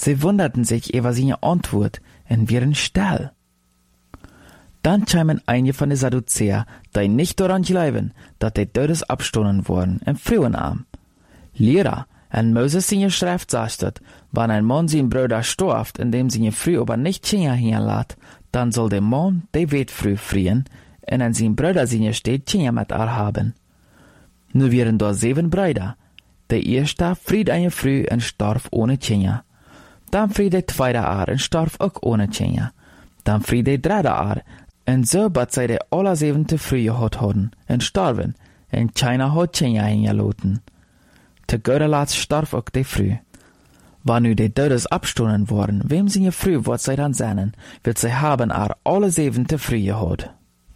Sie wunderten sich über seine Antwort und waren still. Dann kamen einige von den Sadduzäer, die nicht daran glauben, dass die Todes abgestoßen worden, im frühen Abend. Lehrer, en Moses seine Schrift sagt, wenn ein Mann seinen Bruder storft, indem seine Frau aber nicht Kinder lässt, dann soll der Mann die Witfrau frieren, und an sein Bruder seine steht Kinder mit ihr haben. Nu wären da 7 Brüder. Der erste fried eine Frau und starb ohne Kinder. Dann fried der zweite Jahr und starb auch ohne Kinder. Dann fried der dritte Jahr, und so bat sie die alle 7. Früh gehad hadden, und starben, und keiner hat Kinder hingelaten. Te guter Letzt starb auch die Früh. Wann nu die Todes abgestoßen worden, wem seine Früh wird sie dann sehnen, wird sie haben alle 7. Früh gehad.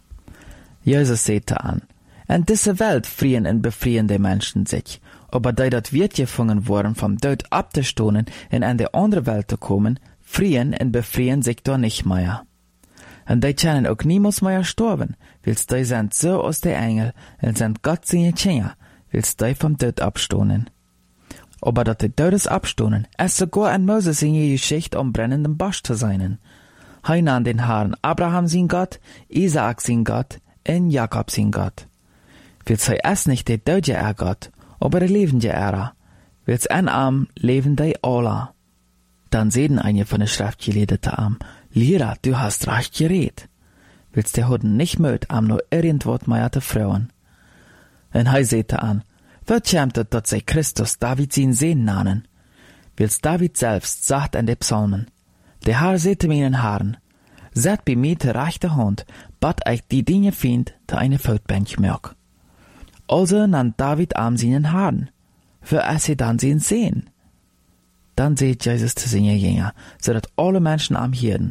Jesus sagte an, in dieser Welt frieren und befrieren die Menschen sich, aber die dat wird gefangen worden vom Tod abzustoßen und in die andere Welt zu kommen, frieren und befrieren sich da nicht mehr. Und die können auch niemals mehr sterben, weil die sind so aus der Engel und sind Gott seine Kinder, weil die vom Tod abstoßen. Aber dat die Todes abstoßen, ist sogar in Moses in die Geschichte am brennenden Busch zu sein. Hij nahm den Herrn Abraham sein Gott, Isaak sein Gott und Jakob sein Gott. Weil sie ist nicht der Tode Gott, aber der lebende Ära. Weil ein Arm leben die alle. Dann sehen einige von den Schriftgelehrten am, Lehrer, du hast recht geredet. Willst der Huden nicht möt, am nur irgendwas mehr zu frauen. Und er sagte an, wird schämt, dass sie Christus David sein Sehen nannen. Willst David selbst sagt an den Psalmen, der Herr sagte meinen Herrn, seid bei mir die rechte Hand, bat euch die Dinge find, da eine Feldbank mag. Also nannt David am seinen Herrn, für sie dann sein Sehen. Dann seht Jesus zu seinen Jünger, so dass alle Menschen am Hirden.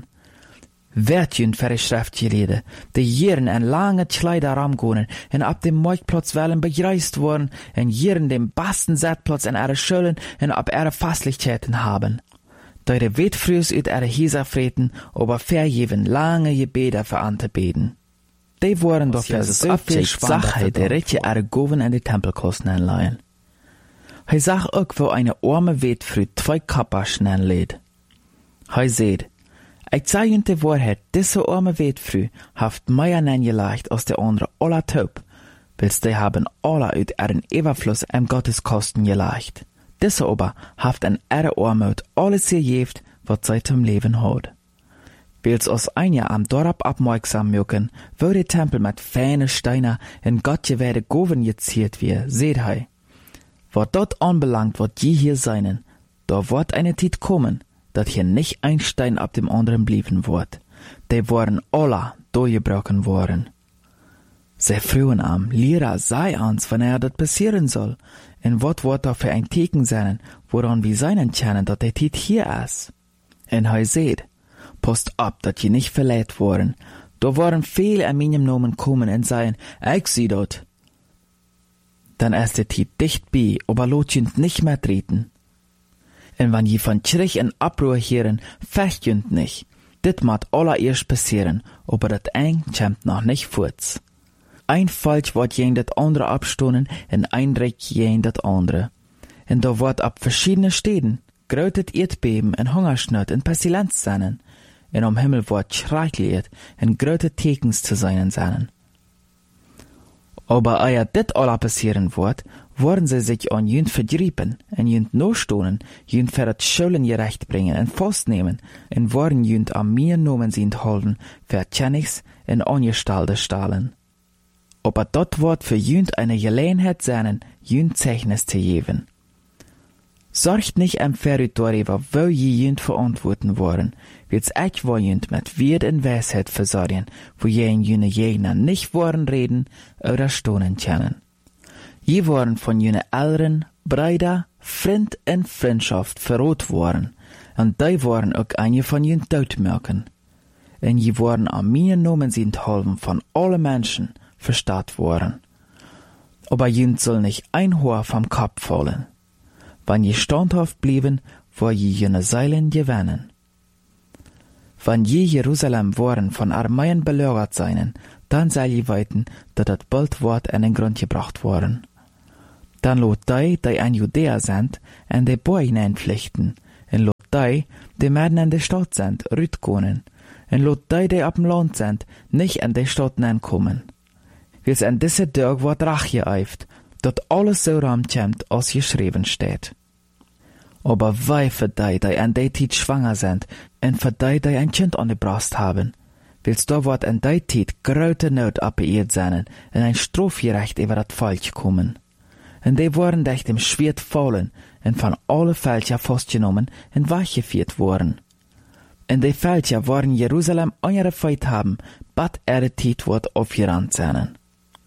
Werd jünd für die Schriftgelehrten, die Jieren en lange Kleider ramgonen, en ab dem Marktplatz wollen begreist worden, en Jieren den besten Settplatz in ihre Schulen en ab ihre Fastlichkeiten haben. Da die Witfrüs ut ihre Häuser freten, aber vergeben lange Gebete für anzubeten. Die waren doch für so viel Sache, die Rätje ihre Goven in die Tempelkosten anleihen. Hij zag ook wo eine arme Witfrüh 2 Kappaschen anlädt. Hij seht, ich zeig ihnen die Wahrheit, diese arme Witfrüh haft mehr angelegt als der andere aller Taub, weil die haben alle uit ihren Überfluss im Gotteskosten gelegt. Diese aber haft an ihre Armut alles gegeben, was sie zum Leben hat. Weil's aus einja am Dorf abmerksam mögen, wo der Tempel mit feinen Steinen in Gott gewährte Goven geziert wird, seht hei. Was dort anbelangt, wird je hier seinen, da wird eine Zeit kommen, dass hier nicht ein Stein ab dem anderen blieben wird. Die waren alle durchgebrochen worden. Sie frühen am, Lehrer sei uns, wenn das passieren soll, und was wird da für ein Teken sein, woran wir seinen können, dass der Zeit hier ist. Und er seht, passt ab, dass ihr nicht verletzt worden. Da waren viele an meinem Namen kommen und sagen, ich sieh dort. Dann ist der Zeit dicht bei, aber lot jünd nicht mehr treten. Und wenn je von Schreck und Abruhr hören, fecht jünd nicht. Dit mat allererst passieren, aber dat eng kommt noch nicht fort. Ein Falsch wird gegen das andere abstoßen und ein Recht gegen das andere. Und da wird ab verschiedene Städten grötet Erdbeben und Hungersnot und Pestilenz sein. Und am Himmel wird schrecklich und gröte Tekens zu sein. Aber ehe dit alle passieren wird, worden sie sich an jünd verdriepen, und jünd nostonen, jünd für das Schulen gerecht bringen und festnehmen, und worden jünd am mir nomen sind holden, für Tjenigs und Angestellte stahlen. Aber dort wird für jünd eine Gelegenheit sein, jünd Zeichnis zu geben. Sorgt nicht am Territorium, wo je jünd verantworten worden, wird's euch wo jünd mit Wert und Weisheit versorgen, wo je in jüne Gegner nicht worden reden oder stonen können. Je waren von jüne Eltern, Brüder, Freund und Freundschaft verrot worden, und die waren auch einige von jünd Todmerken. Und je waren am mir nomen sind halben von alle Menschen verstaat worden. Aber jünd soll nicht ein Haar vom Kopf fallen. Wenn je standhaft blieben, wo je jene Seilen gewinnen. Wenn je Jerusalem waren von Armeien belagert seien, dann soll je weiten, dass das bald Wort an den Grund gebracht worden. Dann lot die an Judäa sind, en die Boy hineinpflichten, en lot die mehr in der Stadt sind, rütkonen. En lot die op dem Land sind, nicht in die Stadt kommen. Wils an diese Tag wordt Rache eift, dat alles so ramkommt, als geschrieben steht. Aber wei für die an die Zeit schwanger sind, en für die ein Kind an die Brust haben. Wils da wordt an die Zeit grote Not abbeirrt sein, en ein Strafgerecht über das Volk kommen. En die worden durch dem Schwert fallen, en von alle Völker festgenommen en weggeführt worden. En die Völker waren Jerusalem angefeuert haben, bat Tijd wordt aufgerannt sein.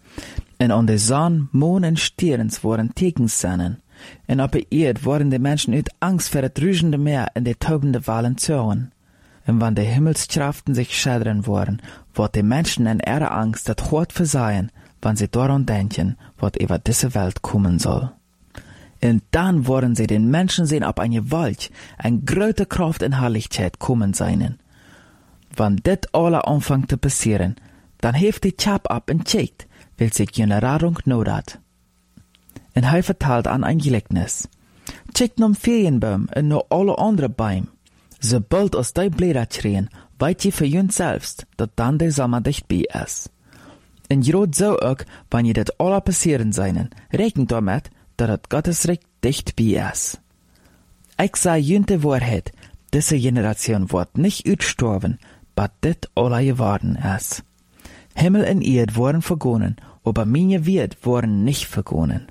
En an de Sonne, Mond en Sterns waren Tekens sein. En op de Erde waren die Menschen uit Angst vor het rügende Meer en de taubende Walen zogen. En wann die Himmelskraften sich schädern waren, wird die Menschen in ihrer Angst das Hort versehen, wann sie daran denken, was über diese Welt kommen soll. Und dann wollen sie den Menschen sehen ob eine Gewalt, eine große Kraft und Herrlichkeit kommen seinen. Wann dit alle anfängt zu passieren, dann heeft die Chap ab und checkt, weil sich jene Radung not hat. Und er vertelt an ein Gleichnis. Checkt nom Ferienbaum und noch alle andere Bäume. Sobald aus die Blätter schreien, weet je für juns selbst, dat dann der Sommer dicht bei ist. Und gerade so auch, wenn je das alle passieren seinen, rechnet damit, dat het Gottesreich dicht bei ist. Ich sage jünt Wahrheit, diese Generation wird nicht utstorben, but dit alle geworden ist. Himmel und Erd wurden vergonnen, aber meine Wert wurden nicht vergonnen.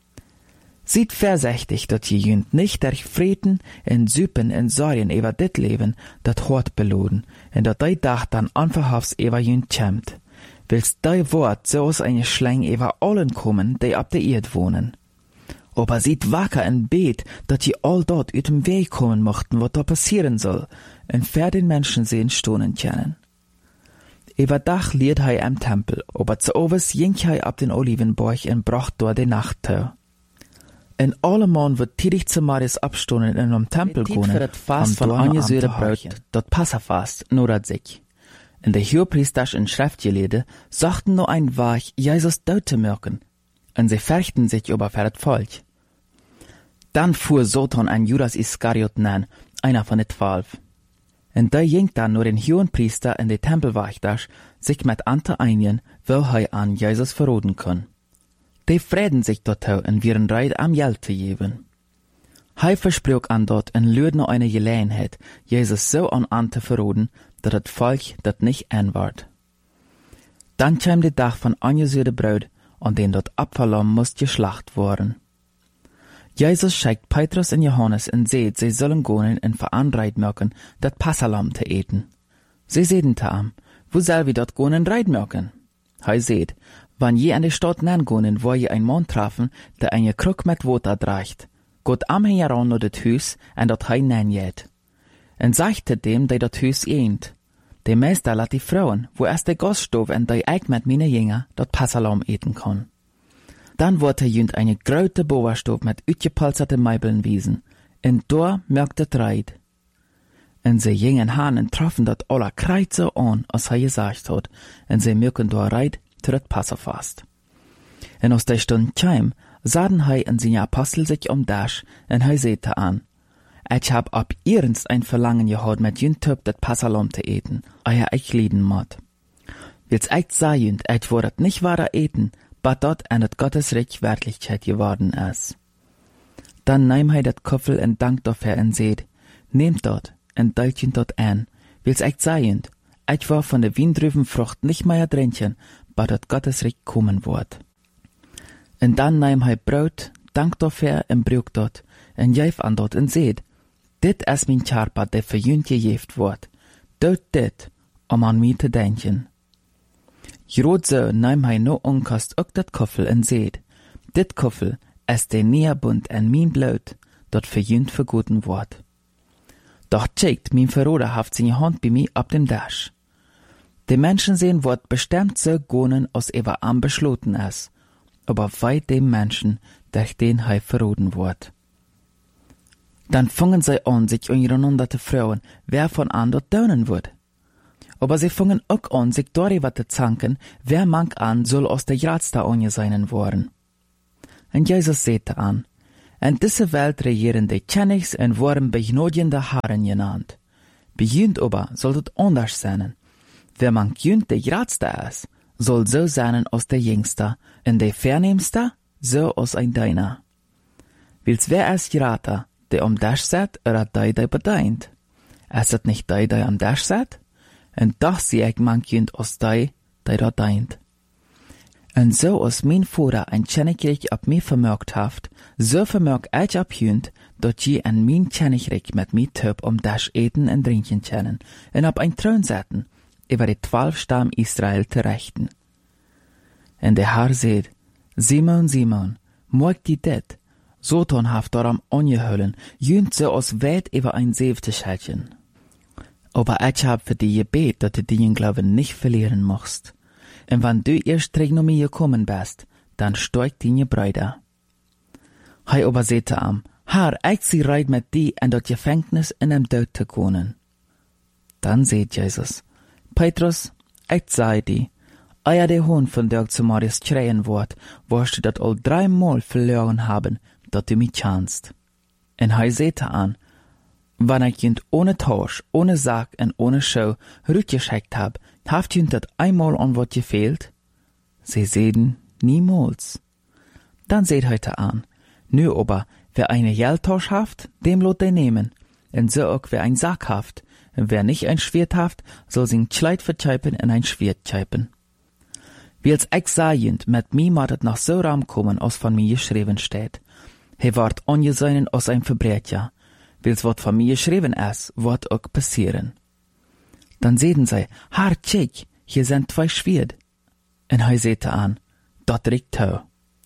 Seid vorsichtig, dat je jünt nicht durch Frieden und Süppen und Sorgen über dit Leben, dat Hort beloden, und dat die Dach dann anverhafts über jünt kämmt. Willst die Wort so aus eine Schlang über allen kommen, die ab der Erd wohnen. Aber seid wacker und bet, dat je all dort uit dem Weg kommen mochten, was da passieren soll, und für den Menschen sehen stonen können. Über Dach liert hei am Tempel, aber zu overs ging hei ab den Olivenborg und bracht dort die Nachttau. En alle Mann wird tätig zu Marius abstonen in einem Tempel gehen, für das Fast von angesühre Brot, dort Passafast, nur dat sich. In der Hohepriester und Schriftgelehrte sagten nur ein Wach, Jesus dort zu merken, und sie fürchten sich über für das Volk. Dann fuhr Satan ein Judas Iskariot an, einer von den 12. Und der ging dann nur den Hohepriester in die Tempelwächter, sich mit Ante einigen, wo er an Jesus verroden kann. Die freden sich dort und wären bereit, am Geld zu geben. Hij versprach an dort und lüd noch eine Gelegenheit, Jesus so an Ante verroden, dat het Volk dat nicht anward. Dann kam der Tag von angesührte Brot, und den dort Abfallam muss geschlacht worden. Jesus schickt Petrus und Johannes und seht, sie sollen gehen und veranreit merken, dat Passalam zu eten. Sie sehen am, wo soll wir dort gehen und reit merken? Hij seht, wann je an die Stadt nangehen, wo je ein Mann trafen, der eine Krug mit Wasser dreicht, geht am heran nur das Haus, und dort hij nanjet. Und sagte dem, der das Haus ehnt. Der Meister lässt die Frauen, wo erst der Gaststoff und der Eik mit meine Jünger, dort Passalam eten kann. Dann wurde jünd eine große Boerstoff mit utgepolsterte Meibeln wiesen, und da merkte Reit. Und sie jingen Hanen trafen dort aller Kreuz so an, als er gesagt hat, und sie merken da Reit, tritt Passafast. Und aus der Stunde kam, sahen hij und seine Apostel sich dasch, und hij sagte an, ich hab ab ihrens ein Verlangen gehad, mit jüntüb dat Passalam zu eten, euer ich lieden mod. Wils ich sagen, ich wurde nicht wahrer eten, but dort an dat Gottesreich Wirklichkeit geworden ist. Dann nahm hij dat Koffel und dankt dafür und seht, nehmt dort und deilt ihn dort an, wils ich sagen, ich war von der Windrübenfrucht nicht mehr drinchen, but dat Gottesreich kommen wird. Und dann nahm hij Brot, dankt dafür und brüch dort, und jäf an dort und seht, dit is mijn Charpa, der für jünt gejeft wordt. Doet dit, an mich zu denken. Grot so nahm hij no onkost ook dat Koffel en seht, dit Koffel is der Näherbund en mijn Blut, dat für jünt vergoten wordt. Doch checkt, mein Verroder haft seine Hand bei mir ab dem Dasch. Die Menschen sehen wird bestimmt so gonen, als er am beschloten ist, aber weit dem Menschen, durch den hij verroden wird. Dann fangen sie an, sich untereinander zu fragen, wer von an dort dönen wird. Aber sie fangen auch an, sich darüber zu zanken, wer manch an soll aus der Gradste angesehen worden. Und Jesus sagte an, In dieser Welt regieren die Königs und worden begnadiende Herren genannt. Bei Jünd aber soll das anders sein. Wer man Jünd der Gradste ist, soll so sein als der Jüngste, und der Vernehmste so als ein Deiner. Wils wer ist Gerater, der am Dash set, oder der bedeint? Ist es nicht der am Dash set? Und doch sehe ich man Jünd als der dort deint. Und so als mein Vater ein Königreich ab mir vermögt haft, so vermög ich ab Jünd, dat je an mein Königreich mit mir Töp um das eten und trinken können, und ab ein Thron setzen, über die 12 Stamm Israel zu rechten. Und der Herr seht, Simon, Simon, mogt die det, so tonhaft daran angehüllen, jünd so als weit über ein Säfteschälchen. Aber ich hab für die gebet, dass du den Glauben nicht verlieren musst. Und wenn du erst zurück nach mir gekommen bist, dann steigt deine Brüder. Hei aber sehte am, Herr, ich sie reit mit dir in das Gefängnis in dem Tod zu können. Dann seht Jesus, Petrus, ich sei dir, euer der Hund von der zu Marius schreien wird, wirst du das all 3 Mal verloren haben, dass du mich kannst. Und hei sehte an, wenn ich jünd ohne Tausch, ohne Sack und ohne Show rückgeschickt hab, haft jünd dat einmal an wat gefehlt? Sie sehen niemals. Dann seht heute an, nu aber, wer eine Geldtausch haft, dem lot er nehmen, und so auch wer ein Sack haft, und wer nicht ein Schwert haft, soll sein Kleid verteipen und ein Schwert teipen. Wie als ich sahend, mit mir mattet nach so ram kommen, als von mir geschrieben steht. He ward angesehen als ein Verbrecher, wils wat von mir geschrieben ist, wird auch passieren. Dann sehen sie, Herr, check, hier sind 2 Schwert. Und he sehte an, dat riecht tau.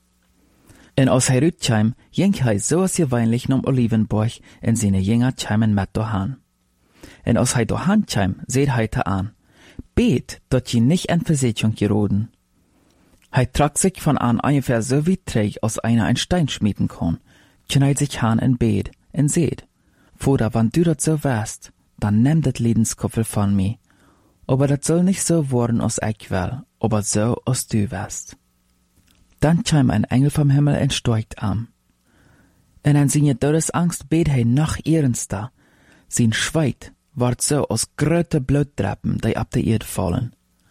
Und als he rütscheim, ging he so als gewöhnlich nom Olivenburg in seine Jünger cheimen mit dohan. Und als he dohan cheim, seht he an, bet, dat je nicht in Versicherung geroden. He trag sich von an ungefähr so wie träg, als einer ein Stein schmieden kann, knallt sich han in Bet, und seht, Vater, wann du dat so wärst, dann nimm dat Lebenskoffel von mir. Aber dat soll nicht so worden, als ich will, aber so, als du wärst. Dann kam ein Engel vom Himmel und steigt an. Und an seine Todesangst bet er noch ernster. Sein Schweit ward so als gröte Blutdrappen, die ab der Erde fallen.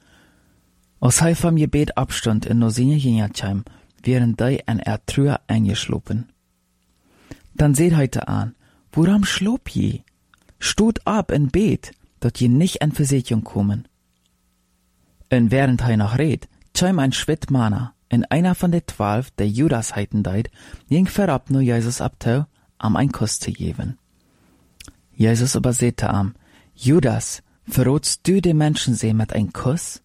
Als er vom Gebet abstund und noch seine Jünger kam, wären die an Truhe eingeschlopen. Dann seht heute an, woran schlob je? Stut ab und bet, dat je nicht in Versicherung kommen. Und während er noch red, kam ein Schwittmanner, und einer von den 12, der Judas heiten deit, ging verab nur Jesus abtau, ein Kuss zu geben. Jesus aber sehte am, Judas, verrotst du den Menschensee mit ein Kuss?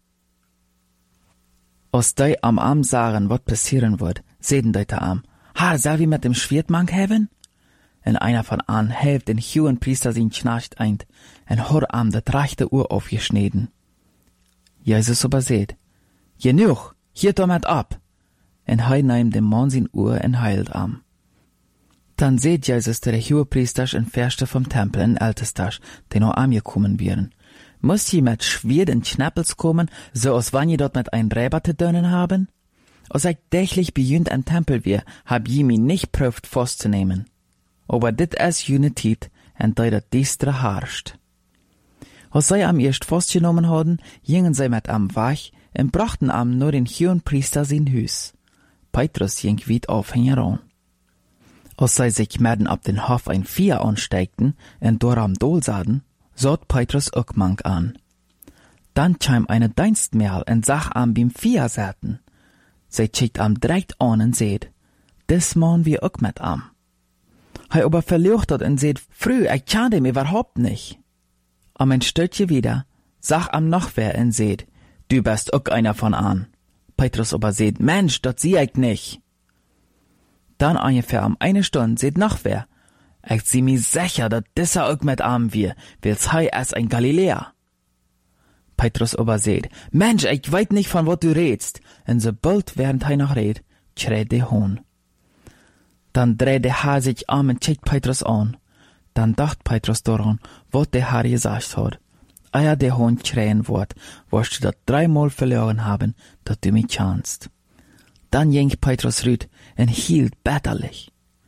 Als die am Arm sahen, wat passieren wird, sehten die am, Herr, soll wir mit dem Schwertmann haben? Und einer von an helft den hohen Priester sein Schnarcht ein, und hor am das rechte Ohr aufgeschnitten. Jesus aber seht, genug, hier damit ab. Und he nahm dem Mann sein Ohr und heilt am. Dann seht Jesus der hohe Priester und Fürste vom Tempel und Ältester, die noch angekommen wären. Muss je mit Schwert und Schnappels kommen, so als wann je dort mit ein Räber zu dönen haben? Als ich täglich bejünd an Tempel wir, hab je mich nicht prüft festzunehmen. Aber dit is jene Tijd, en die dat diestre herrscht. Als sie am erst festgenommen hadden, gingen sie mit am weg und brachten am nur den hohen Priester sein Hus. Petrus ging weit auf heran. Als sie sich mitten ab den Hof ein Vieh ansteigten und dort am Dol sahen, sah Petrus auch mank an. Dann kam eine Dienstmädel und sah am beim Vieh säten. Sie schickt am direkt an und seht, des machen wir auch mit am. Hij aber verleuchtet und seht, früh, ich kann dem überhaupt nicht. Am ein Stückchen wieder, sag am noch wer und seht, du bist auch einer von an. Petrus aber seht, Mensch, das sieh ich nicht. Dann ungefähr am eine Stunde seht noch wer. Ich sieh mir sicher, dass dieser auch mit am wir, wils hei es ein Galiläer. Petrus aber seht, Mensch, ich weiß nicht, von wat du redst. Und sobald während hei noch red, schreit der Hohn. Dann dreht der Herr sich um und checkt Petrus an. Dann dacht Petrus daran, was der Herr gesagt hat. Ehe der Hund schreien wird, wirst du das 3 Mal verloren haben, dass du mich kannst. Dann ging Petrus rüt und hielt bitterlich.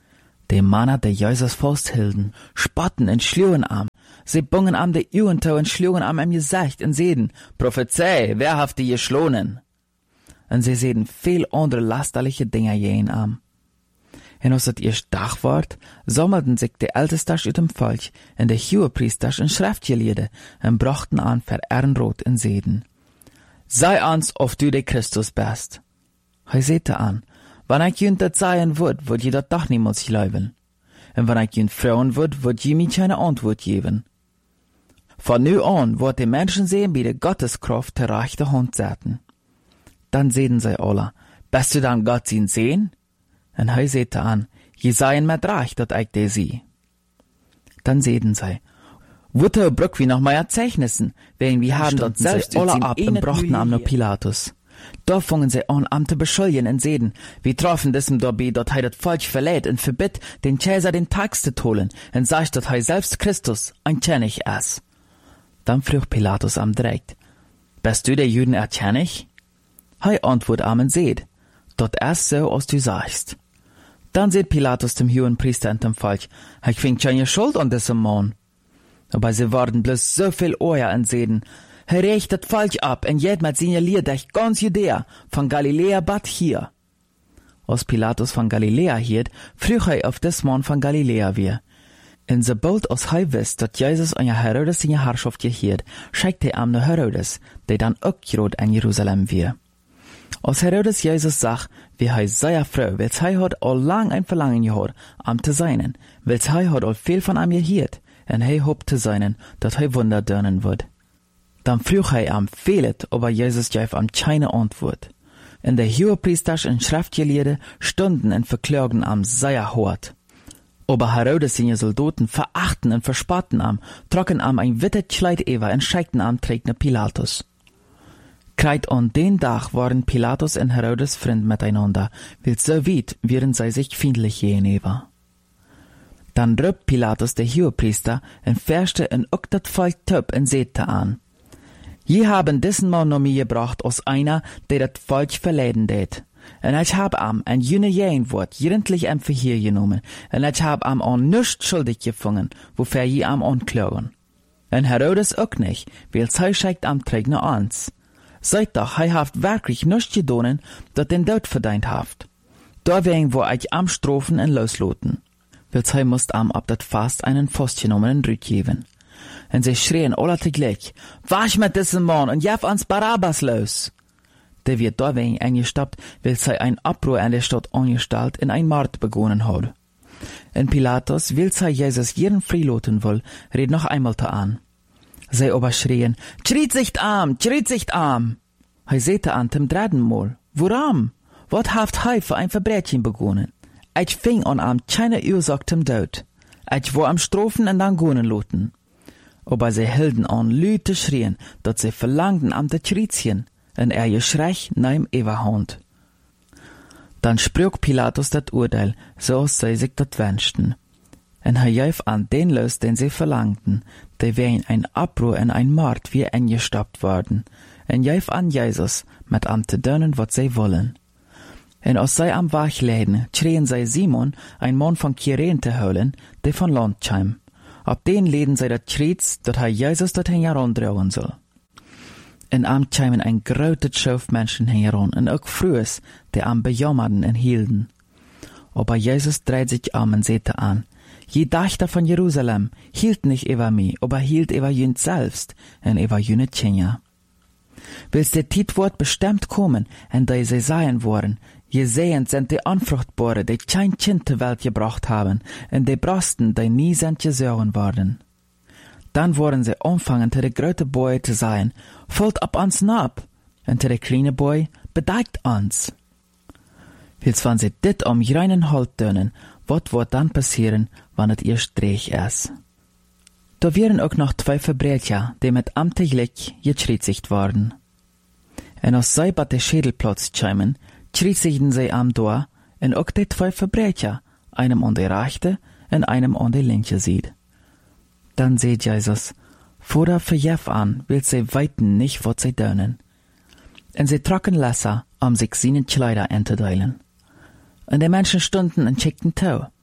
Die Männer, die Jesus festhielten, spotten und schlugen am. Sie bungen am die Uhren toe und schlugen am Gesicht und seden, Prophezei, wer haft die geschlonen? Und sie seden viel andere lasterliche Dinge jenen am. Und als het eerst Tag ward, sammelten sich die Ältesters uit dem Volk und die Hohepriesters en Schriftgeleerden und brachten an für Ehrenrot und seden. Sei ans, of du der Christus bist. Hij sete an, wann ich jünt dat seien würd je dat doch niemals glauben. Und wenn ich jünt fragen würd je mir keine Antwort geben. Von nu an wird die Menschen sehen, wie die Gotteskraft der rechte Hand setzen. Dann sehen sie alle, bist du dann Gott ihn sehen? Und hij sete an, je seien mit recht, dat ich de sie. Dann sehen sie, Wutter brück wie noch mehr Zeichnissen, wenn wir haben dort selbst alle ab und brachten am no Pilatus. Da fungen sie an, am zu beschuldigen und seden, wir trafen diesem dabei, dat hei dat Volk verlädt und verbitt, den Cäsar den Tag zu holen, und sagt, dat hei selbst Christus ein König ist. Dann frug Pilatus am direkt, bist du der Juden König? Hei antwort am und seht, dat ist so, als du sagst. Dann seht Pilatus dem Hohenpriester und dem Volk, ich find keine Schuld an diesem Mann. Aber sie waren bloß so viel Euer und seden, er rächt das Volk ab und jet mit signaliert durch ganz Judäa, von Galiläa bat hier. Als Pilatus von Galiläa hielt, frug er auf des Mann von Galiläa wir. Und sobald als er wisst, dat Jesus an Herodes seine Herrschaft gehielt, schickt er am nach Herodes, der dann auch grad in Jerusalem wir. Als Herodes Jesus sagt, wie er sehr froh, weil er hat all lang ein Verlangen gehabt, am zu seinen, weil er hat all viel von ihm gehielt, und er hofft zu seinen, dat er Wunder dörnen wird. Dann frug er am fehlet, aber Jesus gab am keine Antwort. Und der Hohepriesters und Schriftgelehrte stunden und verklagen am sehr hart. Aber Herodes seine Soldaten verachten und verspotten am, trocken am ein wittes Kleid über und schickten am trägner Pilatus. Kreit an den Tag waren Pilatus und Herodes Freund miteinander, weil so weit wären sie sich feindlich gegenüber. Dann rübt Pilatus der Hohepriester und färschte und auch das Volk töp und sehte an. Je haben diesen Mann noch mir gebracht als einer, der das Volk verleiden det. Und ich hab am ein jüne Jänwort jugendlich am Verhör genommen, und ich hab am an nichts schuldig gefunden, wofür je am anklagen. Und Herodes auch nicht, weil sie schickt am Trägner ans. Seid doch, haft wirklich nichts gedonen, dat den Tod verdient haft. Da wegen wo ich am Strophen und losloten. Weil sie musst am ab dat Fast einen festgenommenen Rück geben. Und sie schrien alle teglich, wasch mit diesem Mann und jef ans Barabbas los. Der wird da wegen eingestoppt, weil sie ein Abbruch in der Stadt angestellt in ein Mord begonnen hat. Und Pilatus, will sie Jesus jeden freiloten will, red noch einmal da an. Sie aber schrien, schriet sich arm, schriet sich arm. Hij sehte an dem dritten Mal, woran? Wat haft hij für ein Verbrechen begonnen? Ich fing an am keine Ursache zum Tod. Ich war am Strophen und dann gonen loten. Aber sie hielten an Lüte schrien, dat sie verlangten am de Schriezchen, und Geschrei nahm Everhand. Dann sprach Pilatus dat Urteil, so als sie sich dat wünschten. Und er gab an den los, den sie verlangten, der wegen ein Abbruch und ein Mord wie eingestoppt worden, und gab an Jesus, mit am zu dönen, wat sie wollen. Und als sie am Wach läden, schrien sie Simon, ein Mann von Kyrene zu holen, der von Land kam. Ab den läden sie dat Schriez, dat Jesus dorthin herandrauen soll. Und am kamen ein großes Schauf Menschen heran, und auch Frühes, die am Bejammerten und hielten. Aber Jesus dreht sich und sehte an, je Dächter von Jerusalem hielt nicht über mich, aber hielt über jünt selbst und über jüne Kinder. Willst der Tietwort bestimmt kommen, und da sie sein wollen, je sehend sind die Unfruchtbare, die kein Kind zur Welt gebracht haben, und die Brasten, die nie sind gesäuren worden. Dann wollen sie anfangen, zu der große Boy zu sein, folgt ab ans Nab, und zu der kleine Boy bedeckt ans. Willst wenn sie dit am reinen Halt tönen, wat wird dann passieren, wann es ihr Streich ist? Da wären auch noch 2 Verbrecher, die mit amtlich geschriezigt waren. Und als sie bei der Schädelplatz kämen, schriezigten sie am Tor, und auch die 2 Verbrecher, einem an der rechte und einem an der linke sieht. Dann seht Jesus, vorder für Jeff an, will sie weiten nicht, wat sie dönen. Und sie trocken Lesser, sich seine Kleider entzuteilen. Und die Menschen stunden und schickten Tau.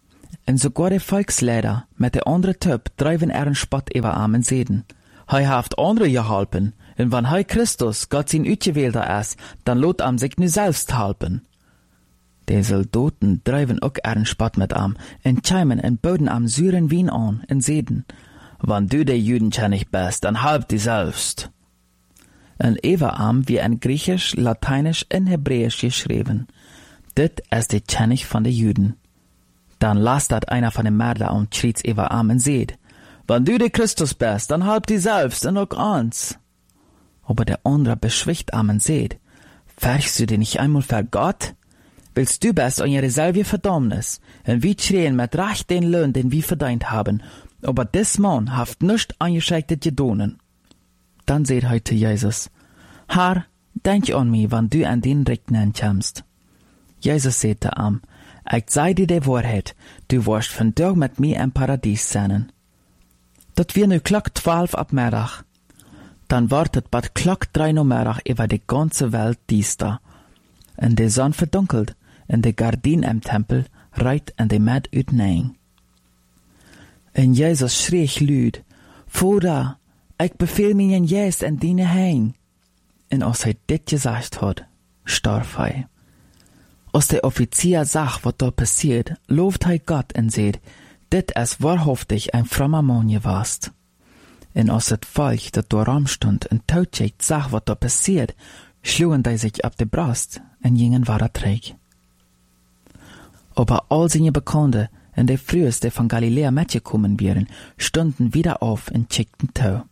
En sogar de Volksleider met de andere Typ drijven er een spot over am en zeden. Hij heeft andere geholpen, en wann hij Christus, Gott zijn uitgewählter is, dan lot am sich nu selbst helpen. De soldaten drijven ook er een spot met am, en chimen en boden am zuren wien aan, en zeden, wann du de Judenkennig bist, dan help die selbst. En over am wie in Griechisch, Lateinisch en Hebräisch geschreven. Dit is de Kennig van de Juden. Dan las dat einer von den Mörder und schriet's über am und seht, wenn du der Christus bist, dann halb die selbst und auch uns. Aber der andere beschwicht am und seht, färchst du dich nicht einmal für Gott? Willst du best an ihre selbe Verdammnis, und wir schreien mit Recht den Lohn, den wir verdient haben, aber des Mann haft nicht angescheitet gedonen. Dann seht heute Jesus, Herr, denk an mich, wenn du an den Regnen kommst. Jesus sagte am, ich sei dir die Wahrheit, du wirst vandaag mit mir im Paradies sein. Dat wir nu klok 12 ab Mittag. Dann wartet bad klok 3 no Mittag über die ganze Welt diester. En de Sonne verdunkelt, en de Gardin im Tempel reit en de Met uitnein. En Jesus schrie luid, Vater, ich befehl meinen Geist en diene heim. En als hij dit gezegd had, starf hij. Als der Offizier zag wat da passiert, looft hij Gott en zegt, dit is wahrhaftig ein frommer Mann gewast. En als het Volk dat daarom stond en toetjekt zag wat da passiert, schlugen die sich op de Brust en gingen weiter terug. Aber all seine Bekannte en de früheste von Galiläa mitgekommen wären, stunden wieder auf en schickten toe.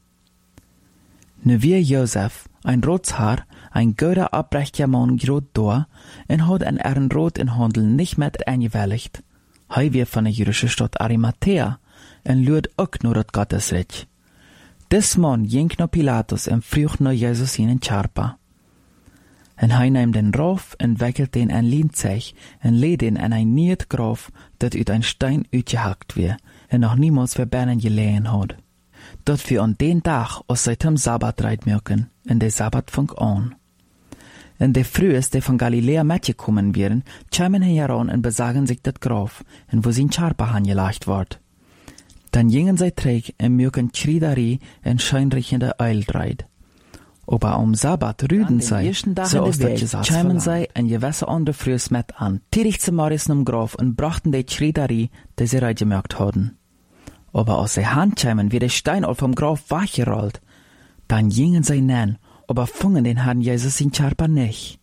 Nu wie Josef, ein Rotshaar, ein guter abrechter Mann grot da, en had en een Rot in Handel nicht met eingewilligt. Hij weer van de jüdische Stadt Arimathea, en luid ook naar het Gottesreich. Des man ging naar Pilatus en vroeg naar Jesus in een charpa. En hij nam den Rauf en wikkelt den en lient zich, en leed den in een niet graf, dat uit een steen uitgehakt weer, en nog niemals verbannen gelegen had. Dat wir an den Tag aus seit Sabbat reit merken, en de Sabbat fang an. En de früheste von Galiläa mitgekommen wären, kämen heran en besagen sich dat Graf, en wo sin Charpa angelegt ward. Dann gingen sie träg en merken Schriederie en scheinriechende Eildreit. Aber am Sabbat rüden sei, so aus dat Gesetz kämen sie en gewisse andere frühs mit an, tirig zu Marius nom Graf en brachten de Schriederie, die sie reit gemerkt hadden. Aber aus der Hand kämen wie der Stein all vom Graf wachgerollt. Dann gingen sie nen, aber fungen den Herrn Jesus in Charpa nicht.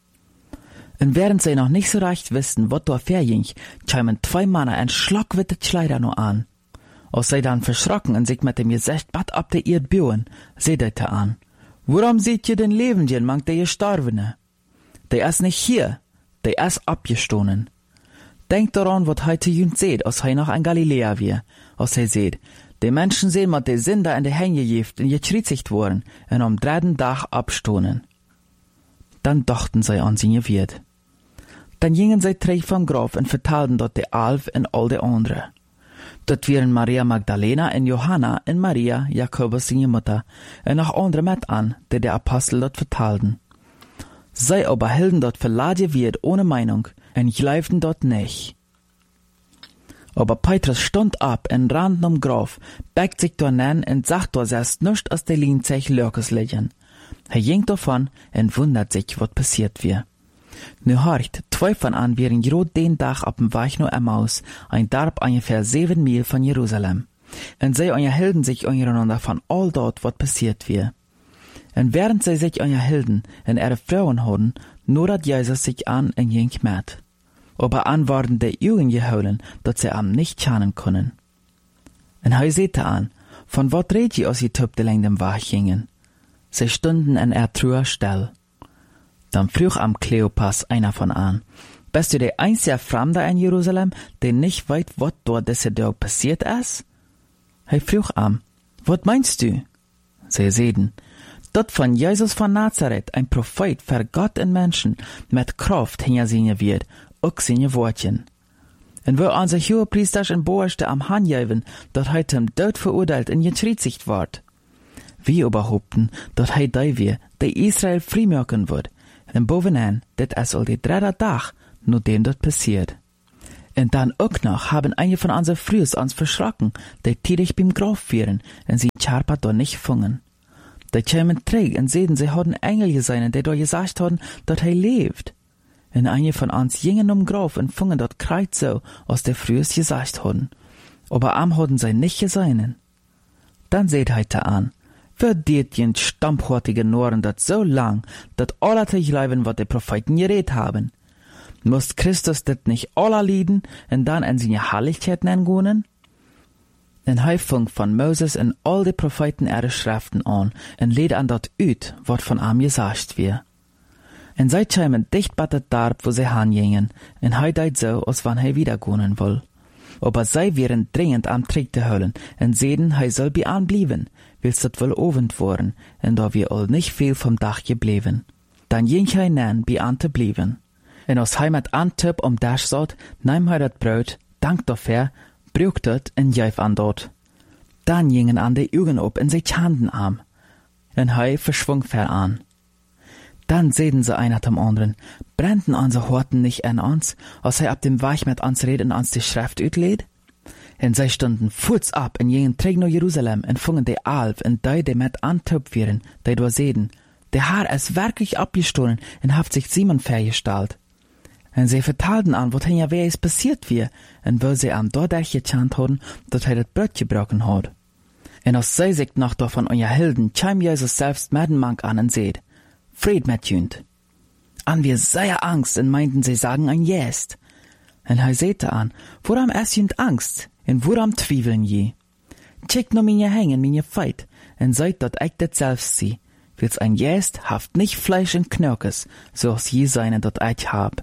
Und während sie noch nicht so recht wissen, was da verging, kämen 2 Männer ein schlagwitte Kleider nur an. Als sie dann verschrocken und sich mit dem Gesicht bad ab der Erd bühen, sedete an. Warum seht ihr den Lebenden, mangt der Gestorbene? Der ist nicht hier, der ist abgestohlen. Denkt daran, was heute jüngst seht, als er noch ein Galiläa wir, als er seht, die Menschen sehen, mit die Sünder in die Hände gejeft und gekreuzigt worden und am 3. Tag abstohlen. Dann dachten sie an seine Wirt. Dann gingen sie zurück vom Grab und vertalten dort die 11 und all die anderen. Dort wären Maria Magdalena und Johanna und Maria, Jakobus seine Mutter, und noch andere mit an, die Apostel dort vertalten. Sie aber hielten dort verlade Wirt ohne Meinung, und glaubten dort nicht. Aber Petrus stund ab und rannt um Graf, beugt sich dort nen und sagt dort erst nicht aus der Lienzech Lörkes liegen. Er ging davon und wundert sich, was passiert wir. Nu horcht, 2 von an wären grad den Tag ab dem Weg nach Emmaus, ein Darb ungefähr 7 Mil von Jerusalem. Und sie unterhielten sich untereinander von all dort, was passiert wir. Und während sie sich unterhielten und ihre Frauen hatten, nur hat Jesus sich an und ging mit. Aber an waren die Jungen geholen, dass sie am nicht schauen können. Und er sagte an, von wat redet ihr, als die Typ die lang dem Weg gingen? Sie stunden in Truhe still. Dann frug am Kleopas einer von an, bist du der einzige Fremde in Jerusalem, der nicht weiß, was dort diese Tag passiert ist? Er frug am, was meinst du? Sie sagten, dat von Jesus von Nazareth, ein Prophet für Gott und Menschen, mit Kraft hingesehen wird, auch seine Wortchen. Und wo unser Hohepriester und Boerste am Handjeven, dat hij zum Tod verurteilt und gekreuzigt ward. Wir behaupten, dat hij die wir, der Israel freimachen wird. Und bovenaan, dit is al die 3. Tag, nachdem dat passiert. Und dann auch noch haben einige von unseren Frühs uns verschrocken, die tätig beim Graf wären, und sie Charpat dort nicht gefangen. Die kämen träg und sehen, sie hadden Engel gesehen, die dort gesagt hadden, dass er lebt. Und einige von uns gingen Graf und fingen dort Kreuz so, als der Frühs gesagt hadden. Aber am hadden sie nicht gesehen. Dann seht heite an, wird den stampfhartige Noren dat so lang, dat alle te gleiben, wat die Propheten geredet haben. Muss Christus dit nicht alle lieden und dann in seine Herrlichkeit nennen? En hij fing von Moses en all die Propheten ihre Schriften an und lädt an dat uit, wat von ihm gesagt wird. En zij kämen dicht bei dat Dorf, wo sie hingingen, en hij deed so, als wann hij wieder gehen will. Aber zij wären dringend am Trick te holen en sehen, hij soll bei anblieben, willst dat wohl Abend worden, en da wir all nicht viel vom Dach geblieben. Dann ging hij nen, bei an te blieben. En als hij met antip om Dash zat, nahm hij dat brood, dank dafür, brücht het en geef aan dat. Dan gingen an de Augen op en zich handen am. En hij verschwung ver an. Dann sehen sie einer zum anderen, brennten unsere Horten nicht an uns, als hij ab dem Weich mit uns reden uns die Schrift utlädt? En zij stunden futs ab en gingen träg nach Jerusalem en fungen die Alf en die mit antip wären, die dort sehen. Der Herr ist wirklich abgestohlen en haft sich Simon vergestalt. En sie vertalten an, wat hen ja wer is passiert wie, en wo sie am dodach gechant hadden, dat hij dat Brot gebrochen had. En als zij sich noch davon euer Helden, käm Jesus selbst mit dem Mank an en seht, Fried mit jünd. An wir sehr Angst, en meinten sie sagen ein Jest. En hij sehte an, woran es jünd Angst, en woran twieveln je. Checkt no meine Hängen, meine Feit, en seid dat ich dat selbst sie, wils ein Jest haft nicht Fleisch en Knörkes, so als je seine dat ich hab.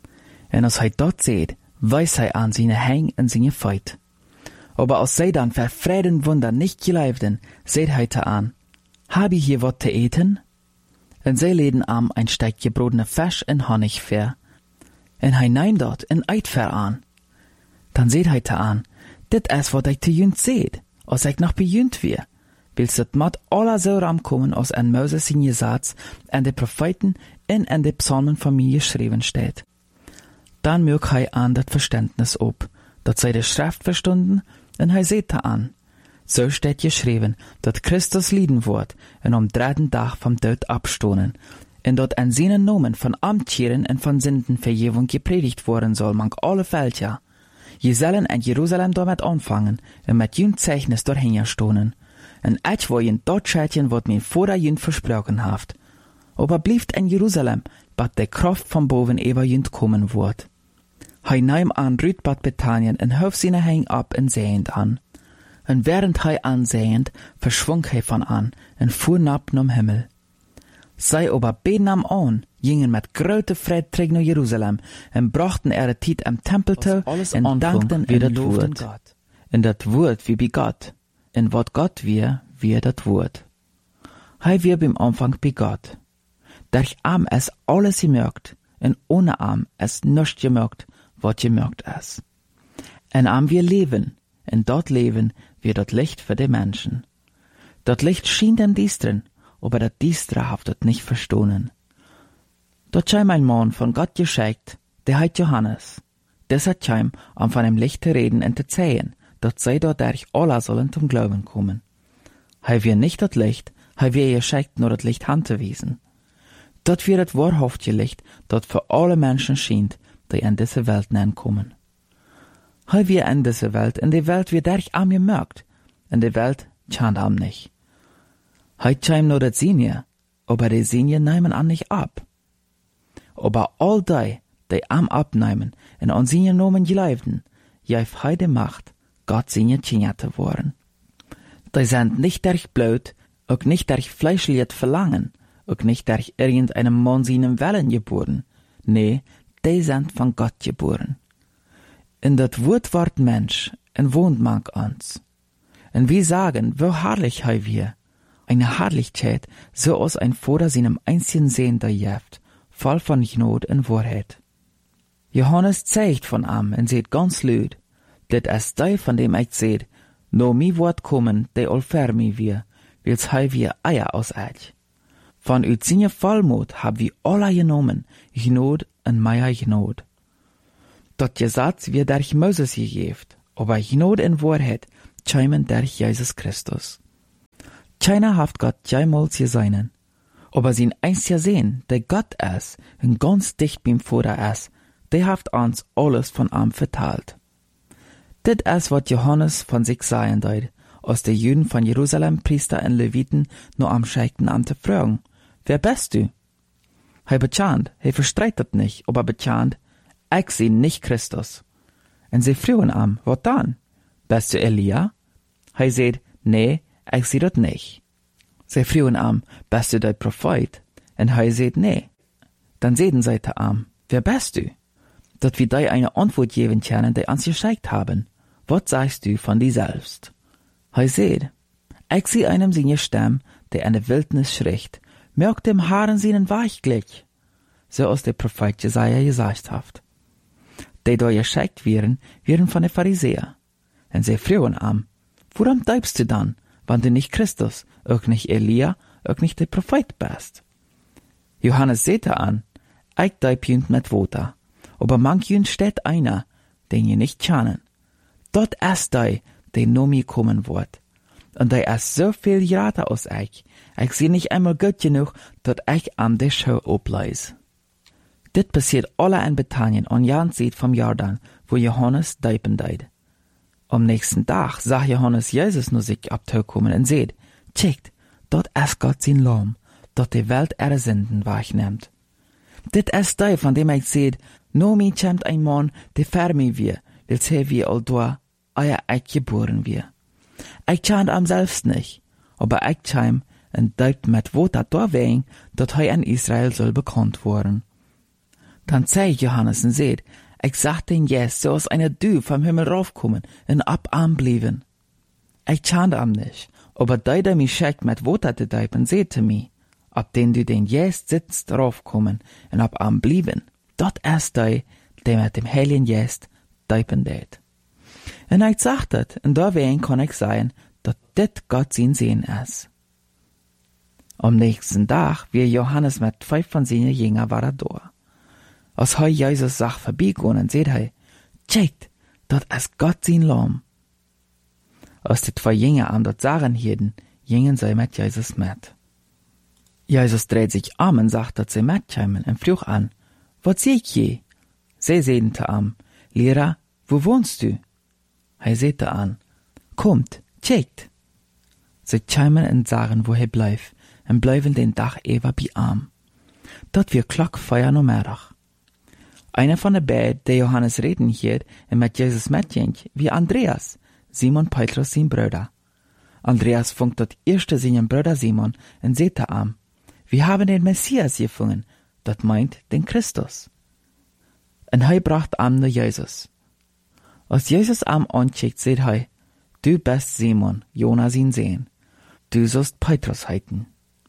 En als hij dat seht, weiß hij an seine Hänge en seine Feit. Aber als zij dan verfreden Wunder nicht geleibden, seht hij te an, hab ich hier wat te eten? En zij leden am ein Steig gebrodene Fisch en Honig ver. En hij neemt dat en eit ver an. Dan seht hij te an, dit is wat ik te jünd seht, als ik nog bejünd weer. Wils het mat aller so ramkommen, als en Moses in Gesatz, en de Propheten en de Psalmen von mir geschrieben steht. Dann mög hij an dat Verständnis op, dat zij de Schrift verstunden, en hij seht te an. So steht geschrieben, dat Christus lieden wordt en am dritten Tag vom Tod abstonen, en dat en seinen Nomen von Amtscheren en von Sündenvergebung gepredigt worden soll, mank alle Völker. Je sollen in Jerusalem damit anfangen, en mit jün Zeichnis dorthin stonen. En ich wo jün dort schätjen, wat mir vor der jün versprochen haft. Aber blieft in Jerusalem, bat de Kraft von boven über jün kommen wordt. Hij nahm an Rüd Bad Bethanien en hof seine Hänge ab en sehend an. En während hij ansehend, verschwung hij von an en fuhr nab nom Himmel. Zij aber beten am an, gingen mit grote Fred terug naar Jerusalem en brachten ihre Tiet am Tempel toe en dankten en loofden Gott. En dat woord wie bei Gott, en wat Gott wie dat woord. Hij wie beim Anfang bei Gott. Durch am es alles gemerkt, en ohne am es nichts gemerkt, wat gemerkt is. En am wir leben, en dat leven wie dat Licht für die Menschen. Dat Licht schien den Diestren, aber dat Diestre haft het nicht verstohlen. Dort scheim ein Mann von Gott geschickt, der heißt Johannes. Deshalb scheim am von dem Licht zu reden und zu zählen, dat sei dort durch alle sollen zum Glauben kommen. Hij wir nicht dat Licht, hij wir geschickt nur dat Licht handzuwiesen. Dat wir dat wahrhaftige Licht, dat für alle Menschen schient, die in diese Welt kommen. Hij wir in diese Welt, in die Welt wird durch am gemerkt, in die Welt schant am nicht. Hij scheim nur dat Sinje, aber die Sinje nehmen an nicht ab. Aber all die am abnehmen en an Sinje nomen geleibden, jäf hij de Macht, Gott Sinje Tjenja te worden. Die sind nicht durch Blut, auch nicht durch fleischliches Verlangen, auch nicht durch irgendeinem Mann seinen Willen geboren. Nee, die sind von Gott geboren. In dat Wort ward Mensch en wohnt mank uns. En wir sagen, wo herrlich hei wir. Eine Herrlichkeit, so aus ein Vater seinem einzigen Sehender jäft, voll von Gnade und Wahrheit. Johannes zeigt von am en seht ganz lüd, dit ist die, von dem ich seht, no mi Wort kommen, die all fer mi wir, wils hei wir Eier aus euch. Von ut seine Vollmut hab wir alle genommen, Gnade und Meier Gnade. Dat Gesetz wird durch Moses gegeben, aber Gnade und Wahrheit scheimen durch Jesus Christus. Keiner hat Gott jemals gesehen, aber sein einziger Sehen, der Gott ist und ganz dicht beim Vater ist, der hat uns alles von ihm verteilt. Dit ist, was Johannes von sich sagen deut, als die Juden von Jerusalem, Priester und Leviten nur am schickten an zu fragen, wer bist du? Er bekannte, er verstreitet nicht, aber bekannte, ich sehe nicht Christus. Und sie fragen ihm, was dann? Bist du Elia? Er sagt, nee, ich sehe das nicht. Sie fragen ihm, bist du der Prophet? Und er sagt, nee. Dann sagen sie zu ihm, wer bist du? Dat wir dir eine Antwort geben können, die uns geschickt haben. Was sagst du von dir selbst? Er sagt, ich sehe einem seine Stimme, der in der Wildnis schricht, merkt dem Haaren seinen Weichglück. So als der Prophet Jesaja gesagt hat. Die da geschickt werden von den Pharisäern. Und sie fragen ihm, warum bleibst du dann, wenn du nicht Christus, auch nicht Elia, auch nicht der Prophet bist? Johannes sagte an, ich bleib jünd mit Wasser, aber manch jünd steht einer, den ihr nicht kennen. Dort ist der noch mir kommen wird. Und der ist so viel grater als ich sehe nicht einmal gut genug, dass ich an der Schau obleis. Dit passiert alle in Bethanien an Jan Seed vom Jordan, wo Johannes deipen deid. Am nächsten Tag sah Johannes Jesus nur sich abtaukommen und seht, checkt, dort ist Gott sein Lamm, dort die Welt ihre Sünden wahrnimmt. Dit ist der, von dem ich seht, no mi kämmt ein Mann, der für mich wir, will seh wie all da, euer ich geboren wir. Ich kennt am selbst nicht, aber ich käm und deipt mit Wasser da wegen, dat in Israel soll bekannt worden. Dann zei Johannes und seht, ich sag den Jes, so als eine Dü vom Himmel raufkommen und ab am blieben. Ich kennt am nicht, aber der mich schickt mit Wasser zu deipen, seht mi, ab den du den Jes sitzt raufkommen und ab am blieben. Dort ist der mit dem Heiligen Geist deipen det. Und ich sag dat, und dawein kann ich sagen, dat dit Gott sein Sehen ist. Am nächsten Tag, wie Johannes mit 5 von seinen Jüngern war da. Als Jesus sach vorbeigegangen, seht checkt, dat ist Gott sein Lamm. Als die 2 Jünger an dort sagen hielten, gingen sie mit Jesus mit. Jesus dreht sich um und sagt, dass sie mitkommen und frug an, was sehe ich je? Sie sehen zu ihm, Lehrer, wo wohnst du? Er sagte an, kommt, checkt. Sie kommen und sagen, wo er bleibt, und bleiben den Tag über bei ihm. Dort wird Glockfeuer no Mittag. Einer von den beiden, der Johannes reden hielt und mit Jesus mitging, wie Andreas, Simon Petrus sein Bruder. Andreas funkt dort erste seinen Bruder Simon und sagte ihm, wir haben den Messias gefunden, das meint den Christus. Und er bracht ihm nur Jesus. Als Jesus ihm anschickt, sagt er, du bist Simon, Jona sein Sohn, du sollst Petrus heißen.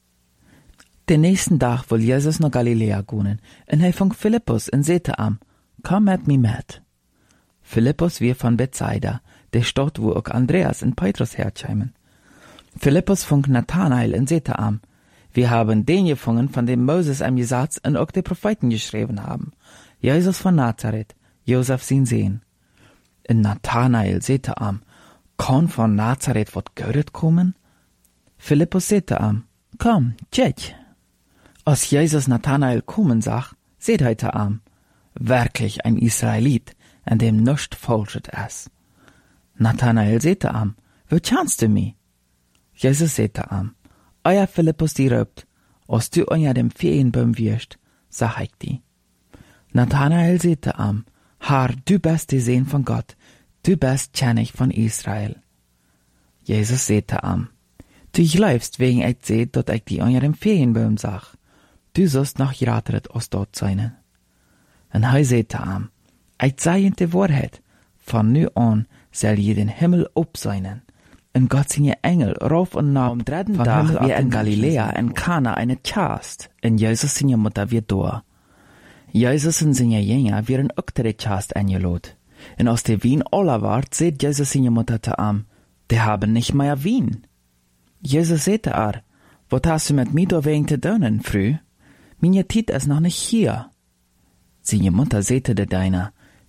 Den nächsten Tag will Jesus nach Galiläa gehen, und er fängt Philippus und sagte ihm, komm mit mir mit. Philippus wir von Bethsaida, der Stadt, wo auch Andreas und Petrus herkommen. Philippus fängt Nathanael und sagte ihm, wir haben den gefunden, von dem Moses im Gesetz und auch die Propheten geschrieben haben, Jesus von Nazareth, Josef sein Sohn. Und Nathanael sagte ihm, kann von Nazareth was Gutes kommen? Philippus sagte ihm, komm, check. Als Jesus Nathanael kommen sah, seht er zu ihm, wirklich ein Israelit, an dem nichts Falsches ist. Nathanael sagte ihm, wo kennst du mich? Jesus sagte ihm, euer Philippus die raubt, als du unter dem Feenbaum wirst, sag ich dir. Nathanael sagte ihm, Herr, du bist der Sohn von Gott, du bist König von Israel. Jesus sagte ihm, du glaubst, wegen ich sehe, dass ich die unter dem Feenbaum sag. Du sollst noch gerettet aus dort sein. Und er sagte ihm, ich sage die Wahrheit, von nu an soll je den Himmel ob sein. Und Gott seine Engel rauf und nach am 3. Tag wie in Galiläa in Kana eine Chast, und Jesus seine Mutter wird da. Jesus und seine Jünger werden auch zu der Chast eingeladen. Und aus der Wien aller wart, seht Jesus seine Mutter zu ihm, die haben nicht mehr Wien. Jesus sagte er, was hast du mit mir da wegen zu tun, früh? Meine Zeit ist noch nicht hier. Seine Mutter sagte der Deiner,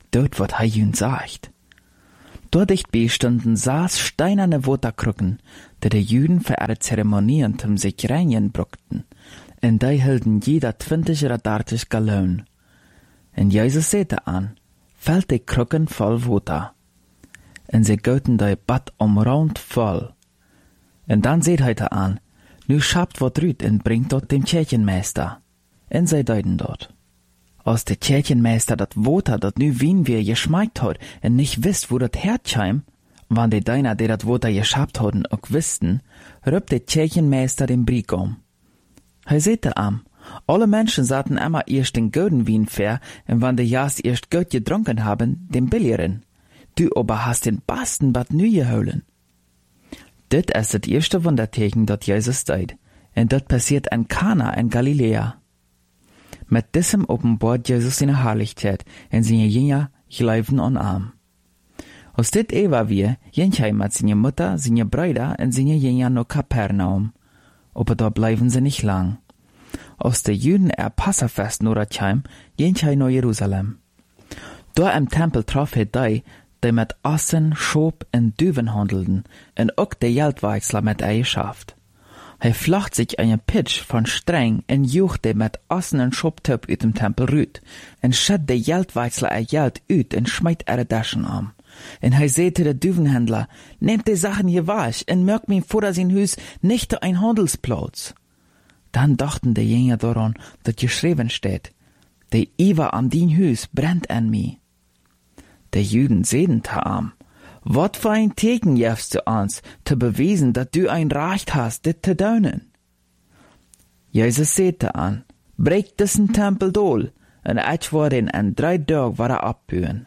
dort wat hei jün sagt. Dort dichtbei standen 6 steinerne Waterkrücken, die die Juden für ihre Zeremonien zum sich reinigen brauchten, und die hielten jeder 20 oder 30 Gallonen. Und Jesus sagte an, fällt die Krücken voll Wasser. Und sie goten die Bad umrund voll. Und dann seht heute an, nu schabt wat rüt und bringt dort dem Kirchenmeister. Und sie deuten dort. Als der Kirchenmeister dat Wasser, dat nu Wien wir geschmeckt hat, und nicht wisst, wo dat herkäm, wann die Deiner, die dat Wasser geschabt hatten, auch wüssten, rübt der Kirchenmeister den Brieg um. He sehte am, alle Menschen saten immer erst den guten Wien fair, und wann die Jas erst gut getrunken haben, den billigeren. Du aber hast den besten Bad nu geholen. Dit ist das erste Wunderteken, dat Jesus deut, und dat passiert in Kana in Galiläa. Mit diesem offenbart Jesus seine Herrlichkeit und seine Jünger gleiben an Arm. Aus dit war wir, jenchai mit seiner Mutter, seine Brüder und seine Jünger nach Kapernaum. Aber da bleiben sie nicht lang. Aus der Juden Passafest Noratchaim, jenchai nach Jerusalem. Da im Tempel traf die mit Assen, Schob und Düven handelten, und auch der Geldwechsler mit Eigenschaft. Hij flacht sich einen Pitch von Streng und juchte mit Assen und Schobtöp uit dem Tempel rüt, und schädt der Geldwechsler Geld ut und schmeit ihre Taschen an. Und hij sagte der Düvenhändler, nehmt die Sachen hier wasch und merkt mir vor sein Hus nicht ein Handelsplatz. Dann dachten die Jünger daran, dass geschrieben steht, der Iver an din Hus brennt an mir. Die Juden sehen am. Wat für ein Teken jefst du uns, zu beweisen, dass du ein Recht hast, dit zu tun? Jesus sagte an, brech diesen Tempel dohl, und ich werde ihn in 3 Tagen wieder abbühen.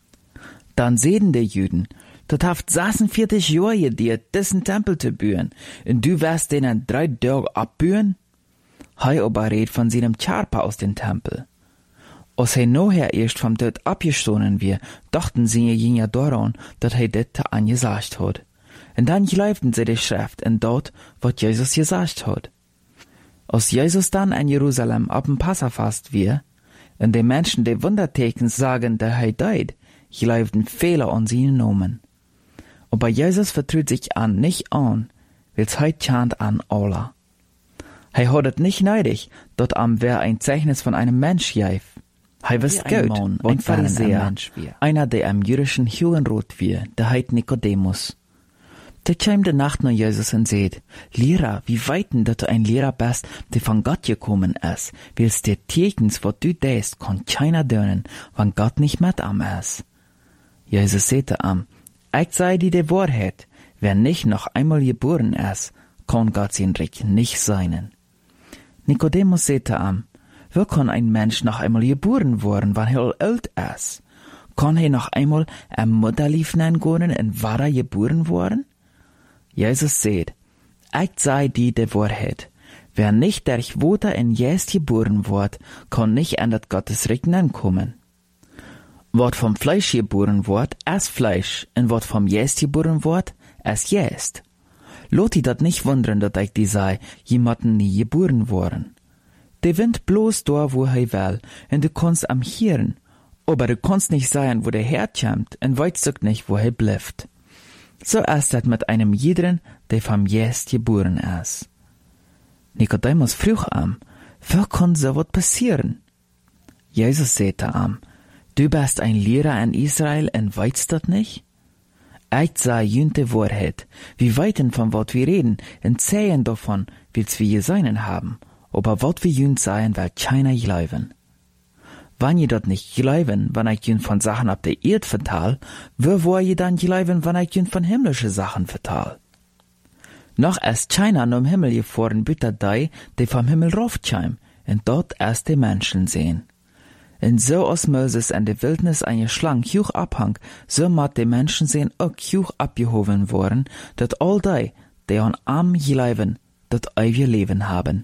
Dann sehen die Juden, dat haft 46 Jahre dir, diesen Tempel zu bühen, und du wirst den in 3 Tagen abbühen? Hei aber red von seinem Charpa aus dem Tempel. Als hij nachher erst vom Tod abgestoßen wir, dachten sie Jünger daran, dass hij dit angesagt hat. Und dann glaubten sie die Schrift und dort, was Jesus gesagt hat. Als Jesus dann in Jerusalem ab dem Passafast wir, und die Menschen die Wunderteken sagen, dass hij deut, glaubten viele an seinen Namen. Aber Jesus vertraut sich an nicht an, weil's heut chant an Allah. Hij hat es nicht nötig, dort am wer ein Zeichnis von einem Mensch gäf. Hij wist gut, ein Pharisäer, einer, der am jüdischen Judenrat wir, der heit Nikodemus. Der kam de Nacht nach Jesus und seht, Lehrer, wie weiten, dass du ein Lehrer bist, der von Gott gekommen ist, willst der Tekens, was du deist, kann keiner dönen, wenn Gott nicht mit am ist. Jesus sagte am, ich sei die Wahrheit, wer nicht noch einmal geboren ist, kann Gott sein Reich nicht sein. Nikodemus sagte am, wie kann ein Mensch noch einmal geboren worden, wenn er alt ist? Kann er noch einmal ein Mutterlief gehen und war er geboren worden? Jesus sagt, ich sei die Wahrheit. Wer nicht durch Wasser in Geist geboren wird, kann nicht an das Gottesreich kommen. Wat vom Fleisch geboren wird, ist Fleisch, und wat vom Geist geboren wird, ist Geist. Lot die dat nicht wundern, dass ich die sei, jemanden nie geboren worden. Der Wind bloß da, wo er will, und du kannst am hören, aber du kannst nicht sagen, wo der herkommt, und weißt auch nicht, wo er bleibt. So ist das mit einem jeden, der vom Geist geboren ist. Nikodemus frug am, wie kann so was passieren? Jesus sagte am, du bist ein Lehrer in Israel und weißt das nicht? Ich sage jünte Wahrheit, wir weiten von was wir reden, und zählen davon, wie's wir geseinen haben, aber wat wir jünt seien, weil keiner glauben. Wenn ihr dort nicht glauben, wenn ich jünt von Sachen ab der Erd vertal, wo wollt ihr dann glauben, wenn ich jünt von himmlische Sachen vertal? Noch ist keiner nur im Himmel gefahren, bitte die vom Himmel raufkäm, und dort erst die Menschen sehen. Und so aus Moses in der Wildnis eine Schlange hoch abhang, so mat die Menschen sehen auch hoch abgehoben worden, dat all die an am glauben, dat ewige Leben haben.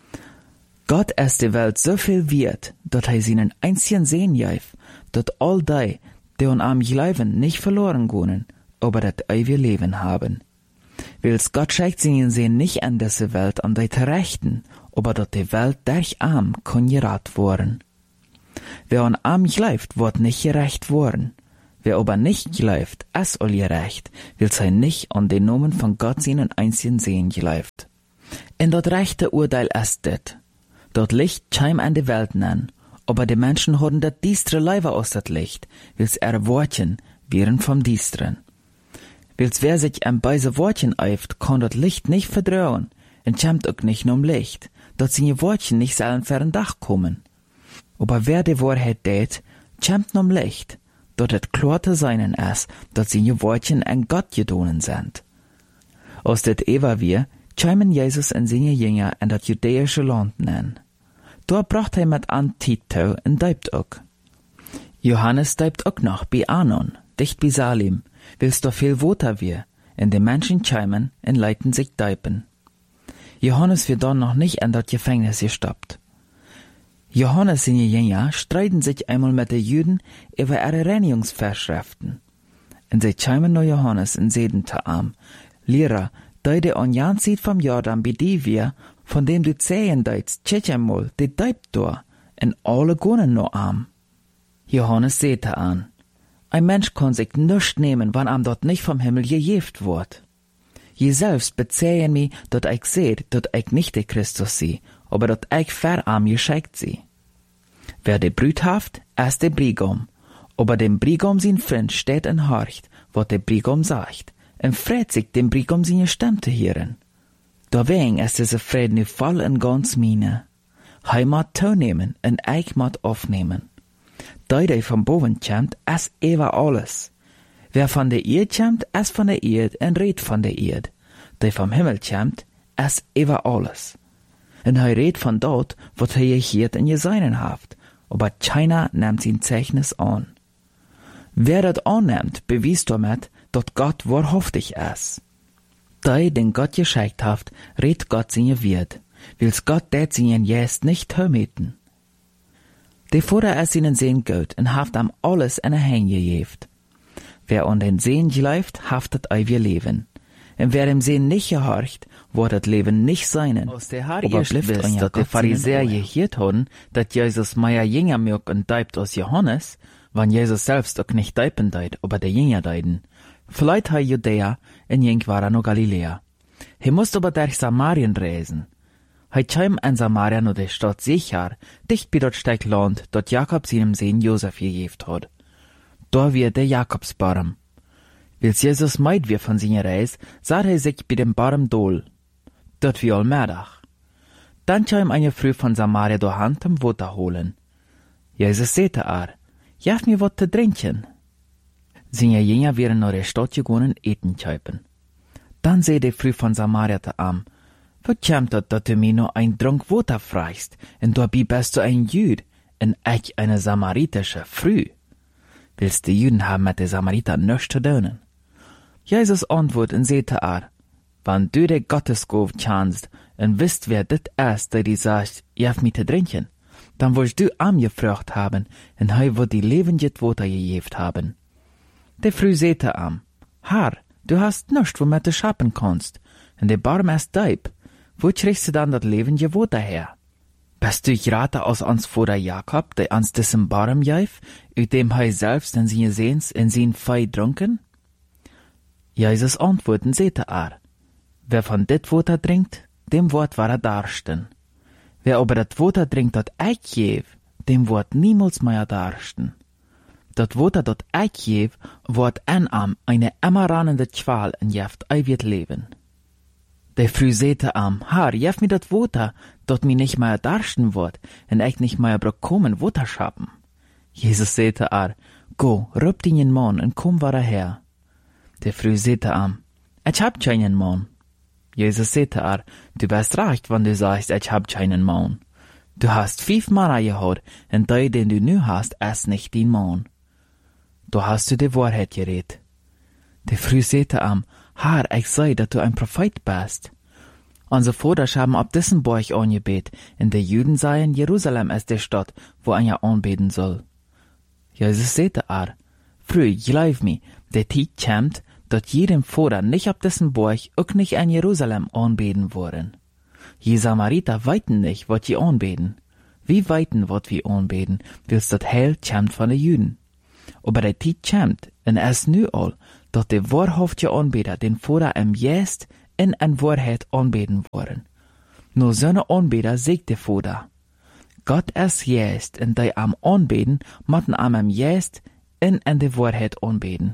Gott ist die Welt so viel wert, dat er seinen einzigen Sehen gäf, dat all die an am glauben, nicht verloren gehen, aber dat ewige Leben haben. Weil's Gott schickt seinen Sehen nicht an diese Welt an die Rechten, aber dat die Welt durch arm kann gerat worden. Wer an arm gleift, wird nicht gerecht worden. Wer aber nicht gleift, es all gerecht, will sein nicht an den Namen von Gott seinen einzigen Sehen gleift. In dort rechte Urteil ist dit. Dort Licht scheim an die Welt nennen, aber die Menschen haben dat diestre Leiber aus dat Licht, wils Wortchen wären vom Diestren. Wils wer sich am beise Wortchen eift, kann dort Licht nicht verdröhen, und schämt auch nicht um Licht, dort seine Wortchen nicht sollen fern Dach kommen. Aber wer die Wahrheit tät, schämt um Licht, dort het klarte seinen es, dort seine Wortchen an Gott gedonen sind. Aus det Eva wir, schämen Jesus und seine Jünger in das jüdische Land nennen. Dort bracht mit an Tito und deibt auch. Johannes deibt auch noch bei Anon, dicht bei Salim, willst du viel Woter wir, und die Menschen schämen und leiten sich deipen. Johannes wird dann noch nicht in das Gefängnis gestoppt. Johannes seine Jünger streiten sich einmal mit den Juden über ihre Reinigungsvorschriften. Und sie schämen nur Johannes und seden zu ihm, Lehrer, deide an Jan sieht vom Jordan bei die wir, von dem du zähen deitst, tschetschemol, die deibt do, en alle gonnen no am. Johannes sehte an, ein Mensch kann sich nischt nehmen, wann am dort nicht vom Himmel gejeft wird. Je selbst bezähen mi, dort ich seht, dort ich nicht der Christus sie, aber dort ich ver am gescheikt sie. Wer de Brüt haft, ist de Brigom, aber dem Brigom sin Freund steht en horcht, wat de Brigom sagt, en freut sich dem Brigom seine Stimme zu hören. Deswegen ist diese Frieden nu voll en ganz mine. Hij mat toenemen en ik mat aufnehmen. Die von boven komt, is ewa alles. Wer von der Erde komt, is von der Erde en redt von der Erde. Die vom Himmel komt, is ewa alles. En hij redt von dort, wat hij geheerd en geseinen haft, aber keiner nimmt sein Zeichnis an. Wer dat annimmt, bewiest damit, dat Gott wahrhaftig ist. Die, den Gott geschickt haft, redt Gott seine Wert, wils Gott det seinen Jest nicht hömeten. De Vater es ihnen sehen gut en haft am alles in der Hand gegeft. Wer an den Sehen gleift, haftet ewig Leben. Und wer dem Sehen nicht gehorcht, wird das Leben nicht seinen. Aus der Haar wisst, dass die Pharisäer gehiert haben, dass Jesus mehr Jünger mög und deibt aus Johannes, wann Jesus selbst auch nicht deipen deit, aber der Jünger deiden. Vielleicht hei Judäa, en jink war no Galiläa. He musst aber durch Samarien reisen. Hei käm in Samaria no de Stadt Sichar, dicht bei dort steig Land, dort Jakob seinem Sohn Josef gegeft hat. Da wird der Jakobsbaum. Wils Jesus meid wir von seiner Reis, sah sich bei dem Baum dol. Dort wie allmädach. Dann käm eine Früh von Samaria do Hand am Wasser holen. Jesus sehte jaff mir wat zu trinken. Seine Jünger wären nach der Stadt gegangen eten käupen. Dann seh die Früh von Samaria te am, wat kämt dat, dat du mir nur ein Trunk Wasser fragst, und dabei bist du ein Jüd, und ich eine samaritische Früh. Willst die Juden haben mit den Samariter nichts zu tun? Jesus antwortet und sehte wann du de Gottesgabe kannst, und wisst wer dit ist, der die sagt, jaff mir zu trinken, dann willst du am gefragt haben, und hei wird die lebendige Wasser gegeft haben. De Früh sehte Herr, du hast nichts, womit du schappen kannst, und der Baum ist deib. Wo kriegst du dann das lebendige Wasser her? Bist du gerade aus ans Vater Jakob, der ans diesem Baum jäf, ut dem hei selbst in seine Sehns in sein Fei trunken? Jesus antworten sehte wer von dit Wasser trinkt, dem Wort war darsten. Wer aber dat Wasser trinkt, dat ich geb, dem Wort niemals mehr darsten. Dat Wasser, dat ich geb, wird eine immer rannende Qual in jeft ewig Leben. Der Früh sehte Herr, jef mir dat Wasser, dat mi nicht mehr darsten wird, und ich nicht mehr bekommen Wasser schappen. Jesus sehte go, rüb den Mann und komm wieder her. Der Früh sehte ich hab keinen Mann. Jesus sehte du bist recht, wenn du sagst, ich hab keinen Mann. Du hast 5 Männer gehabt, und der, den du nu hast, ist nicht dein Mann. Da hast du die Wahrheit geredet. Der Früh sehte Herr, ich sei, dass du ein Prophet bist. Unsere Vater haben ab diesem Berg angebet, und die Juden seien, Jerusalem ist die Stadt, wo einer anbeten soll. Jesus sehte Früh, glaub mir, der Zeit kommt, dass jedem Vater nicht ab diesem Berg auch nicht in Jerusalem anbeten wollen. Je Samariter weiten nicht, was sie anbeten. Wie weiten wat wir anbeten, willst dat Heil kämmt von de Juden. Aber der Tid kämmt, en es nu al, dat de wahrhaftige Anbeter den Vater im Geist in en Wahrheit anbeten worden. Nur seine Anbeter sagt der Vater. Gott ist Geist, en die am Anbeten, matten am im Geist in de Wahrheit anbeten.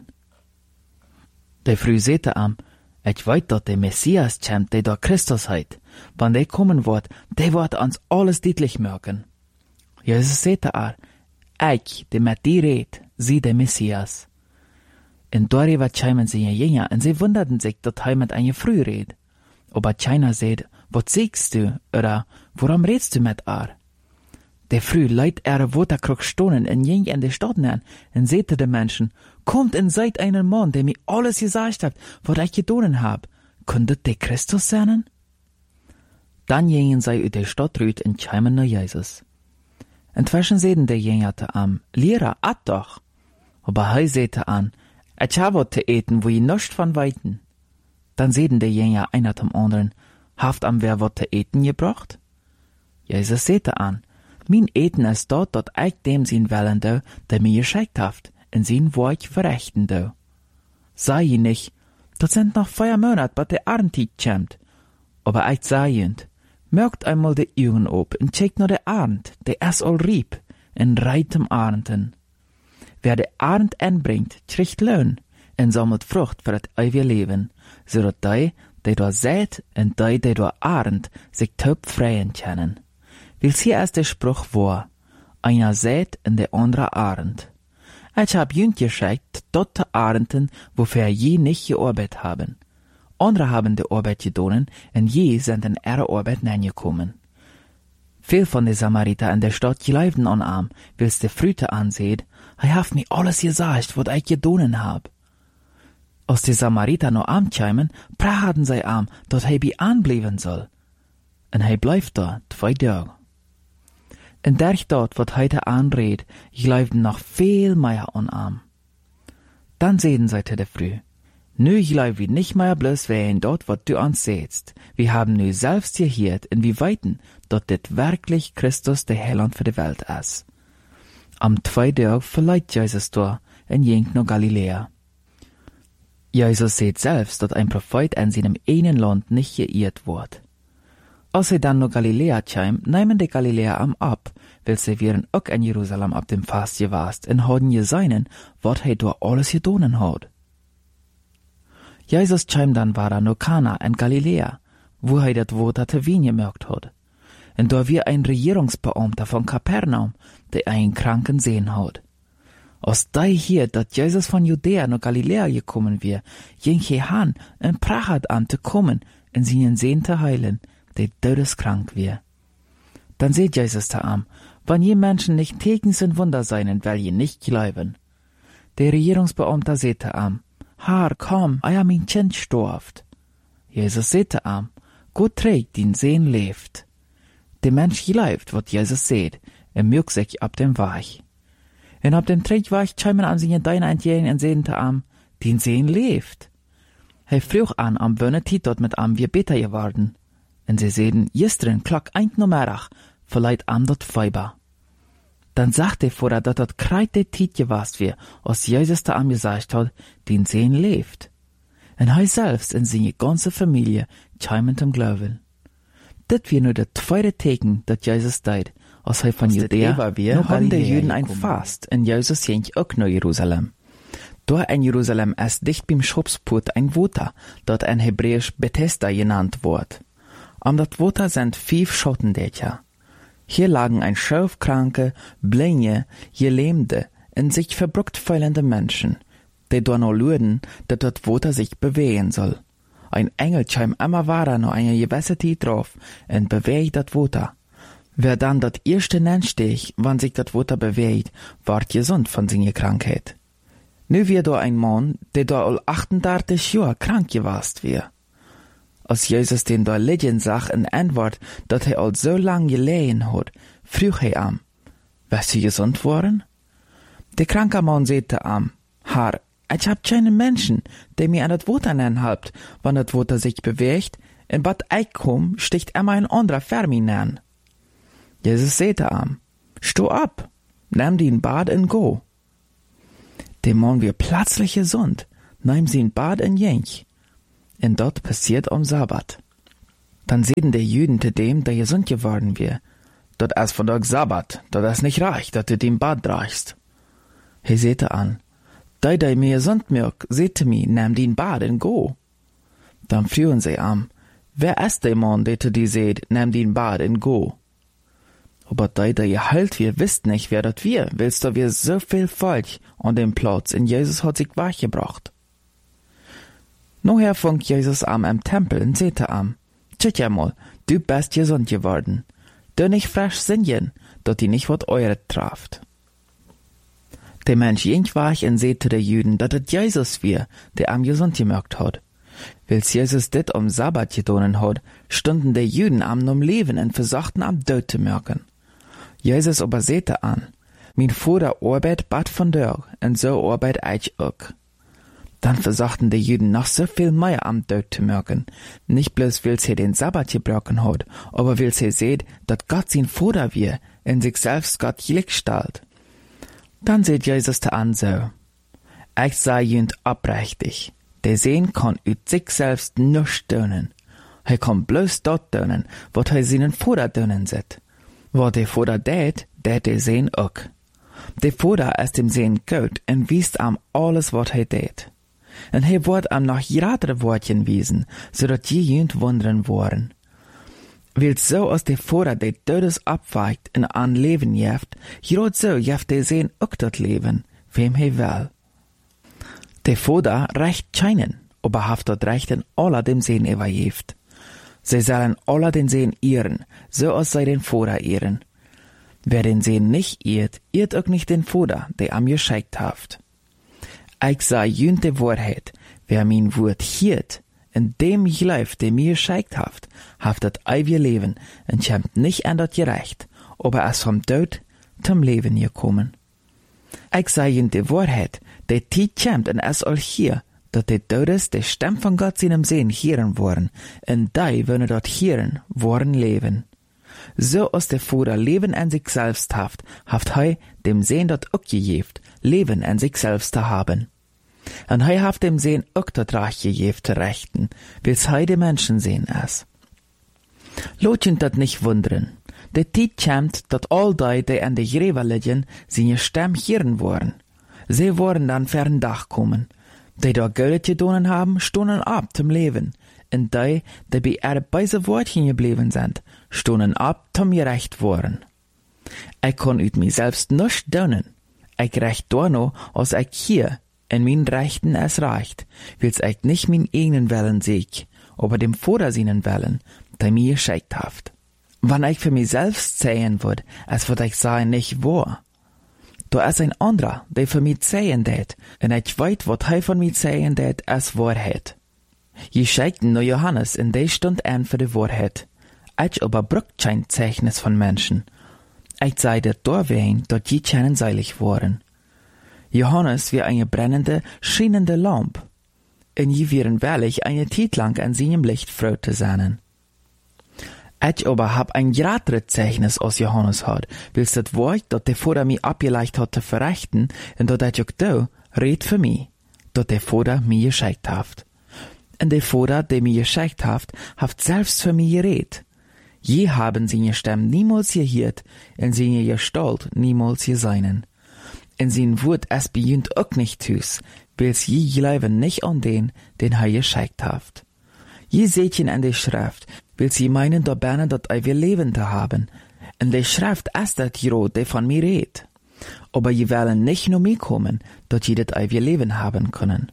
Der früh sagte am, ich weiß, dass der Messias kämmt, der da Christus heit. Wann der kommen wird, der wird uns alles deutlich merken. Jesus sagte ich, der mit dir redet, sie der Messias. Und darüber schämen sie Jünger, und sie wunderten sich, dass er mit einer früh redet. Aber keiner sagt, was sagst du, oder warum redest du mit ihr? Der früh leidt Worte krog stonen und ging in die Stadt nähen, und sagte den Menschen, kommt und seid einen Mann, der mir alles gesagt hat, was ich getan hab. Könntet der Christus sein? Dann gingen sie uit der Stadt rüt und kämen nach Jesus. Inzwischen sehen der Jünger am, Lehrer, at doch. Aber er sagte an, ich habe was zu eten, wo ich nichts von weiten. Dann sehen der Jünger einer zum anderen, haft am wer was zu eten gebracht? Jesus sagte an, mein Eten ist dort, dat ich dem sein wollen do, der mir geschickt haft, in sein Werk verrichten do. Sei je nicht, dat sind noch 4 Monate, bis der Arndtied kämmt. Aber ich sei jünd, merkt einmal die Augen op und checkt nur der Arnd, der ist all rieb, in reitem Arnden. Wer der Arnd anbringt, kriegt Lohn und sammelt Frucht für das ewige Leben, so dat die da sät und die da Arnd, sich taub freien können. Wils hier ist der Spruch wahr, einer sät und der andere Arnd. Ich hab jüngst geschickt, dort Arnden, wofür je nicht gearbeitet haben. Andere haben die Arbeit getan, und je sind in ihre Arbeit hineingekommen. Viel von den Samariter in der Stadt geleibten an arm, wils der Früte ansieht, er hat mir alles gesagt, was ich getan hab. Als die Samariter noch arm kämen, praten sie arm, dass er bei anbleiben soll. Und er bleibt da 2 Tage. Und durch dort, was heute anredet, geleibten noch viel mehr an arm. Dann sehen sie zu der Früh. Nu gleib wir nicht mehr bloß wehen dort, was du uns sägst. Wir haben nu selbst gehört, und wir weiten, dass dit wirklich Christus der Heiland für die Welt ist. Am 2. Tag verleiht Jesus da, und ging nach Galiläa. Jesus sieht selbst, dass ein Prophet in seinem einen Land nicht geirrt wird. Als sie dann nach Galiläa kämen, nehmen die Galiläer am ab, weil sie wären auch in Jerusalem ab dem Fast gewast und haben gesehen, was er da alles getan hat. Jesus käm dann war nach Kana in Galiläa, wo er das Wort hatte Wein gemerkt hat. Und da wir ein Regierungsbeamter von Kapernaum, der einen Kranken sehen hat. Aus da hier, dass Jesus von Judäa nach Galiläa gekommen wir, ging er han und prachat an zu kommen, und seinen Sehn zu heilen, der todeskrank wir. Dann seht Jesus da am, wann je Menschen nicht Tekens und Wunder seien, weil je nicht glauben. Der Regierungsbeamter seht am, Herr, komm, euer mein Kind storft. Jesus seht am, Gott trägt, den Sehn lebt. Der Mensch glaubt, wat Jesus seht, mögt sich ab dem Weich. Und ab dem Trinkweich kämen an sich dein entgegen und sehn am, den Sehn lebt. Er früh an am Bönnetit dort mit am wir beter geworden. Und sie sehen, gestern klock 1 Nummerach, verleiht am dort Feiber. Dann sagt er vorher, dass dort kreit der Tit gewast wir, als Jesus da am gesagt hat, den Sehn lebt. Und er selbst und seine ganze Familie kämen zum Glauben. Das wir nur der 2. Teken, dat Jesus deit, als er von Judäa noch haben die Juden ein Fast, und Jesus ging auch nach Jerusalem. Da in Jerusalem ist dicht beim Schopsput ein Water, dat in Hebräisch Bethesda genannt wird. Am dat Water sind 5 Schottendächer. Hier lagen ein Schöfkranke, Blinde, Gelähmte, in sich verbruckt feilende Menschen, die da noch luden, dass das Water sich bewegen soll. Ein Engel käm immer weiter noch eine gewisse Zeit drauf und bewegt das Water. Wer dann das erste nenntstich, wann sich das Water bewegt, ward gesund von seiner Krankheit. Nu wir da ein Mann, der da all 38 Jahre krank gewast wir. Als Jesus den da liegen sah in Antwort, dass er all so lang gelegen hat, frug er am, wirst du gesund worden? Der kranke Mann sagte am, Herr, ich hab keinen Menschen, der mir an das Water anhalbt, wann das Water sich bewegt, und bat ich komm, sticht immer ein anderer für mich an. Jesus sagte ihm, steh ab, nimm den Bad und go. Der Mann wird plötzlich gesund, nahm sein Bad und ging. Und dort passiert am Sabbat. Dann sehen die Juden zu dem, der gesund geworden wird, dort ist von der Sabbat, dort ist nicht reich, dass du den Bad tragst. Er sagte an, der mir gesund macht, sagte mir, nimm den Bad und go. Dann frühen sie an, wer ist der Mann, der zu dir sagt, nimm den Bad und go? Aber der geheilt wird, wisst nicht, wer das wir, willst du wir so viel Volk an dem Platz, und Jesus hat sich wachgebracht. Nachher fängt Jesus an im Tempel und sagte an, tschüss mal, du bist gesund geworden. Du nicht frisch singen, dass die nicht wat eure traft. Der Mensch ging wach und sagte den Juden, dass es Jesus wir, der am gesund gemacht hat. Weil's Jesus dit am Sabbat getan hat, stunden die Juden am Leben und versuchten am Tod zu merken. Jesus aber sagte an, mein Vater arbeit bad von dir, und so arbeit ich auch. Dann versuchten die Juden noch so viel mehr am Tod zu merken, nicht bloß weil sie den Sabbat gebrochen hat, aber weil sie seht, dass Gott sein Vater wir, in sich selbst Gott gleichstellt. Dann seht Jesus an so, ich sei jünd abrechtig, der Sehen kann ut sich selbst nicht tönen. Er kann bloß dort tönen, wat er seinen Vater tönen sieht. Wat der Vater tät, der Sehen auch. Der Vater ist dem Sehen gut und wiest am alles, wat er tät. Und er wird am noch gratere Wortchen wiesen, so dat je jünd wundern waren. Weil so aus der Vater der Todes abweicht und an Leben jeft, grad so jeft der Sehen auch dort Leben, wem er will. Der Vater recht scheinen, aber haft dort rechten aller dem Sehen überjeft. Sie sollen alle den Sehen ehren, so als sei den Vater ehren. Wer den Sehen nicht ehrt, ehrt auch nicht den Vater, der am geschickt haft. Ich sag jünd die Wahrheit, wer mein Wort hiert, in dem ich läuft, der mir geschickt haft das ewige Leben und schämt nicht an das Gerecht, aber es vom Tod zum Leben gekommen. Ich sag jünd die Wahrheit, der Tiet schämt und es all hier, dat die Todes die Stimme von Gott seinem Sehen hören wollen, und die, wenn dort hören, wollen leben. So als der Vater Leben an sich selbst haft er dem Sehen dort auch gegeben, Leben an sich selbst zu haben. Und er haft dem Sehen auch dort reich gegeben zu rechten, weil's die Menschen sehen es. Lotchen dat nicht wundern. Der Tiet schämt, dat all die an der Gräber liegen, seine Stimme hören wollen. Sie wollen dann fern Dach kommen. Die da Geld getan haben, stunden ab zum Leben. Und die bei ihre beise Wortchen geblieben sind, stunden ab zum gerecht worden. Ich kann ut mir selbst nicht tun. Ich recht da noch, als ich hier in mein Rechten es reicht, weil's ich nicht mein eigenen Willen sieg, aber dem Vater seinen Willen, der mir geschickt haft. Wann ich für mich selbst sehen würd, als würd ich sagen, nicht wahr. Da ist ein anderer, der für mich sehen tät, und ich weiß, was er von mir sehen tät, als Wahrheit. Je schickten nur Johannes in der Stund an für die Wahrheit. Ich aber brucht kein Zeichnis von Menschen. Ich sei der Dorwein, dort je keinen seilig waren. Johannes wie eine brennende, schienende Lamp. Und je wären wahrlich eine Zeit lang an seinem Licht froh zu sein. Ich aber hab ein gratere Zeichnis aus Johannes hat, will's das Wort, dat der Vater mir abgeleicht hat zu verrichten, und dat ich auch da red für mich, dat der Vater mir geschickt haft. Und der Vater, der mir geschickt haft selbst für mich geredet. Je haben seine Stimme niemals gehört, und seine Gestalt niemals gesehen. In sein Wort es beginnt auch nicht tüs, weil's je glauben nicht an den er geschickt haft. Je sehtchen an der Schrift, will sie meinen, da berne dat wir Leben zu haben. In der Schrift ist dat Jod, der von mir redet. Aber je wollen nicht nur mir kommen, dat je dat wir Leben haben können.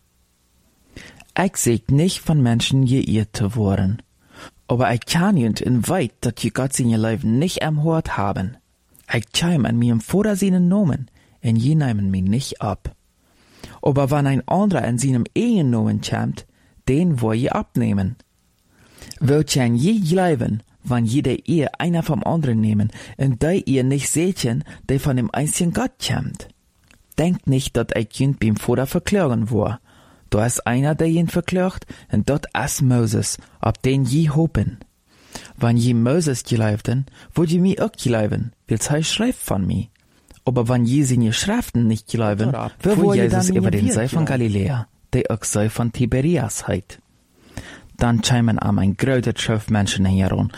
Ich seht nicht von Menschen geirrt zu worden. Aber ich kann jünd in weit, dat je Gott seine Leben nicht am Hort haben. Ich chime an mir im Vater seinen Nomen, und je nehmen mich nicht ab. Aber wenn ein anderer an seinem Ehennomen chimt, den wo je abnehmen. Wollt ihr je glauben, wann jeder ihr einer vom anderen nehmen, und da ihr nicht sehtchen, der von dem einzigen Gott kommt? Denkt nicht, dat ich jünd beim Vater verklagen war. Da ist einer, der ihn verklagt, und dort ist Moses, ob den je hopen. Wann je Moses geleiven, wollt je mi auch geleiven, weil's hei schreibt von mi. Aber wann je seine Schriften nicht geleiven, wo Jesus über den See von Galiläa, der auch See von Tiberias heit. Dann kämen am ein größer Schiff Menschen heran,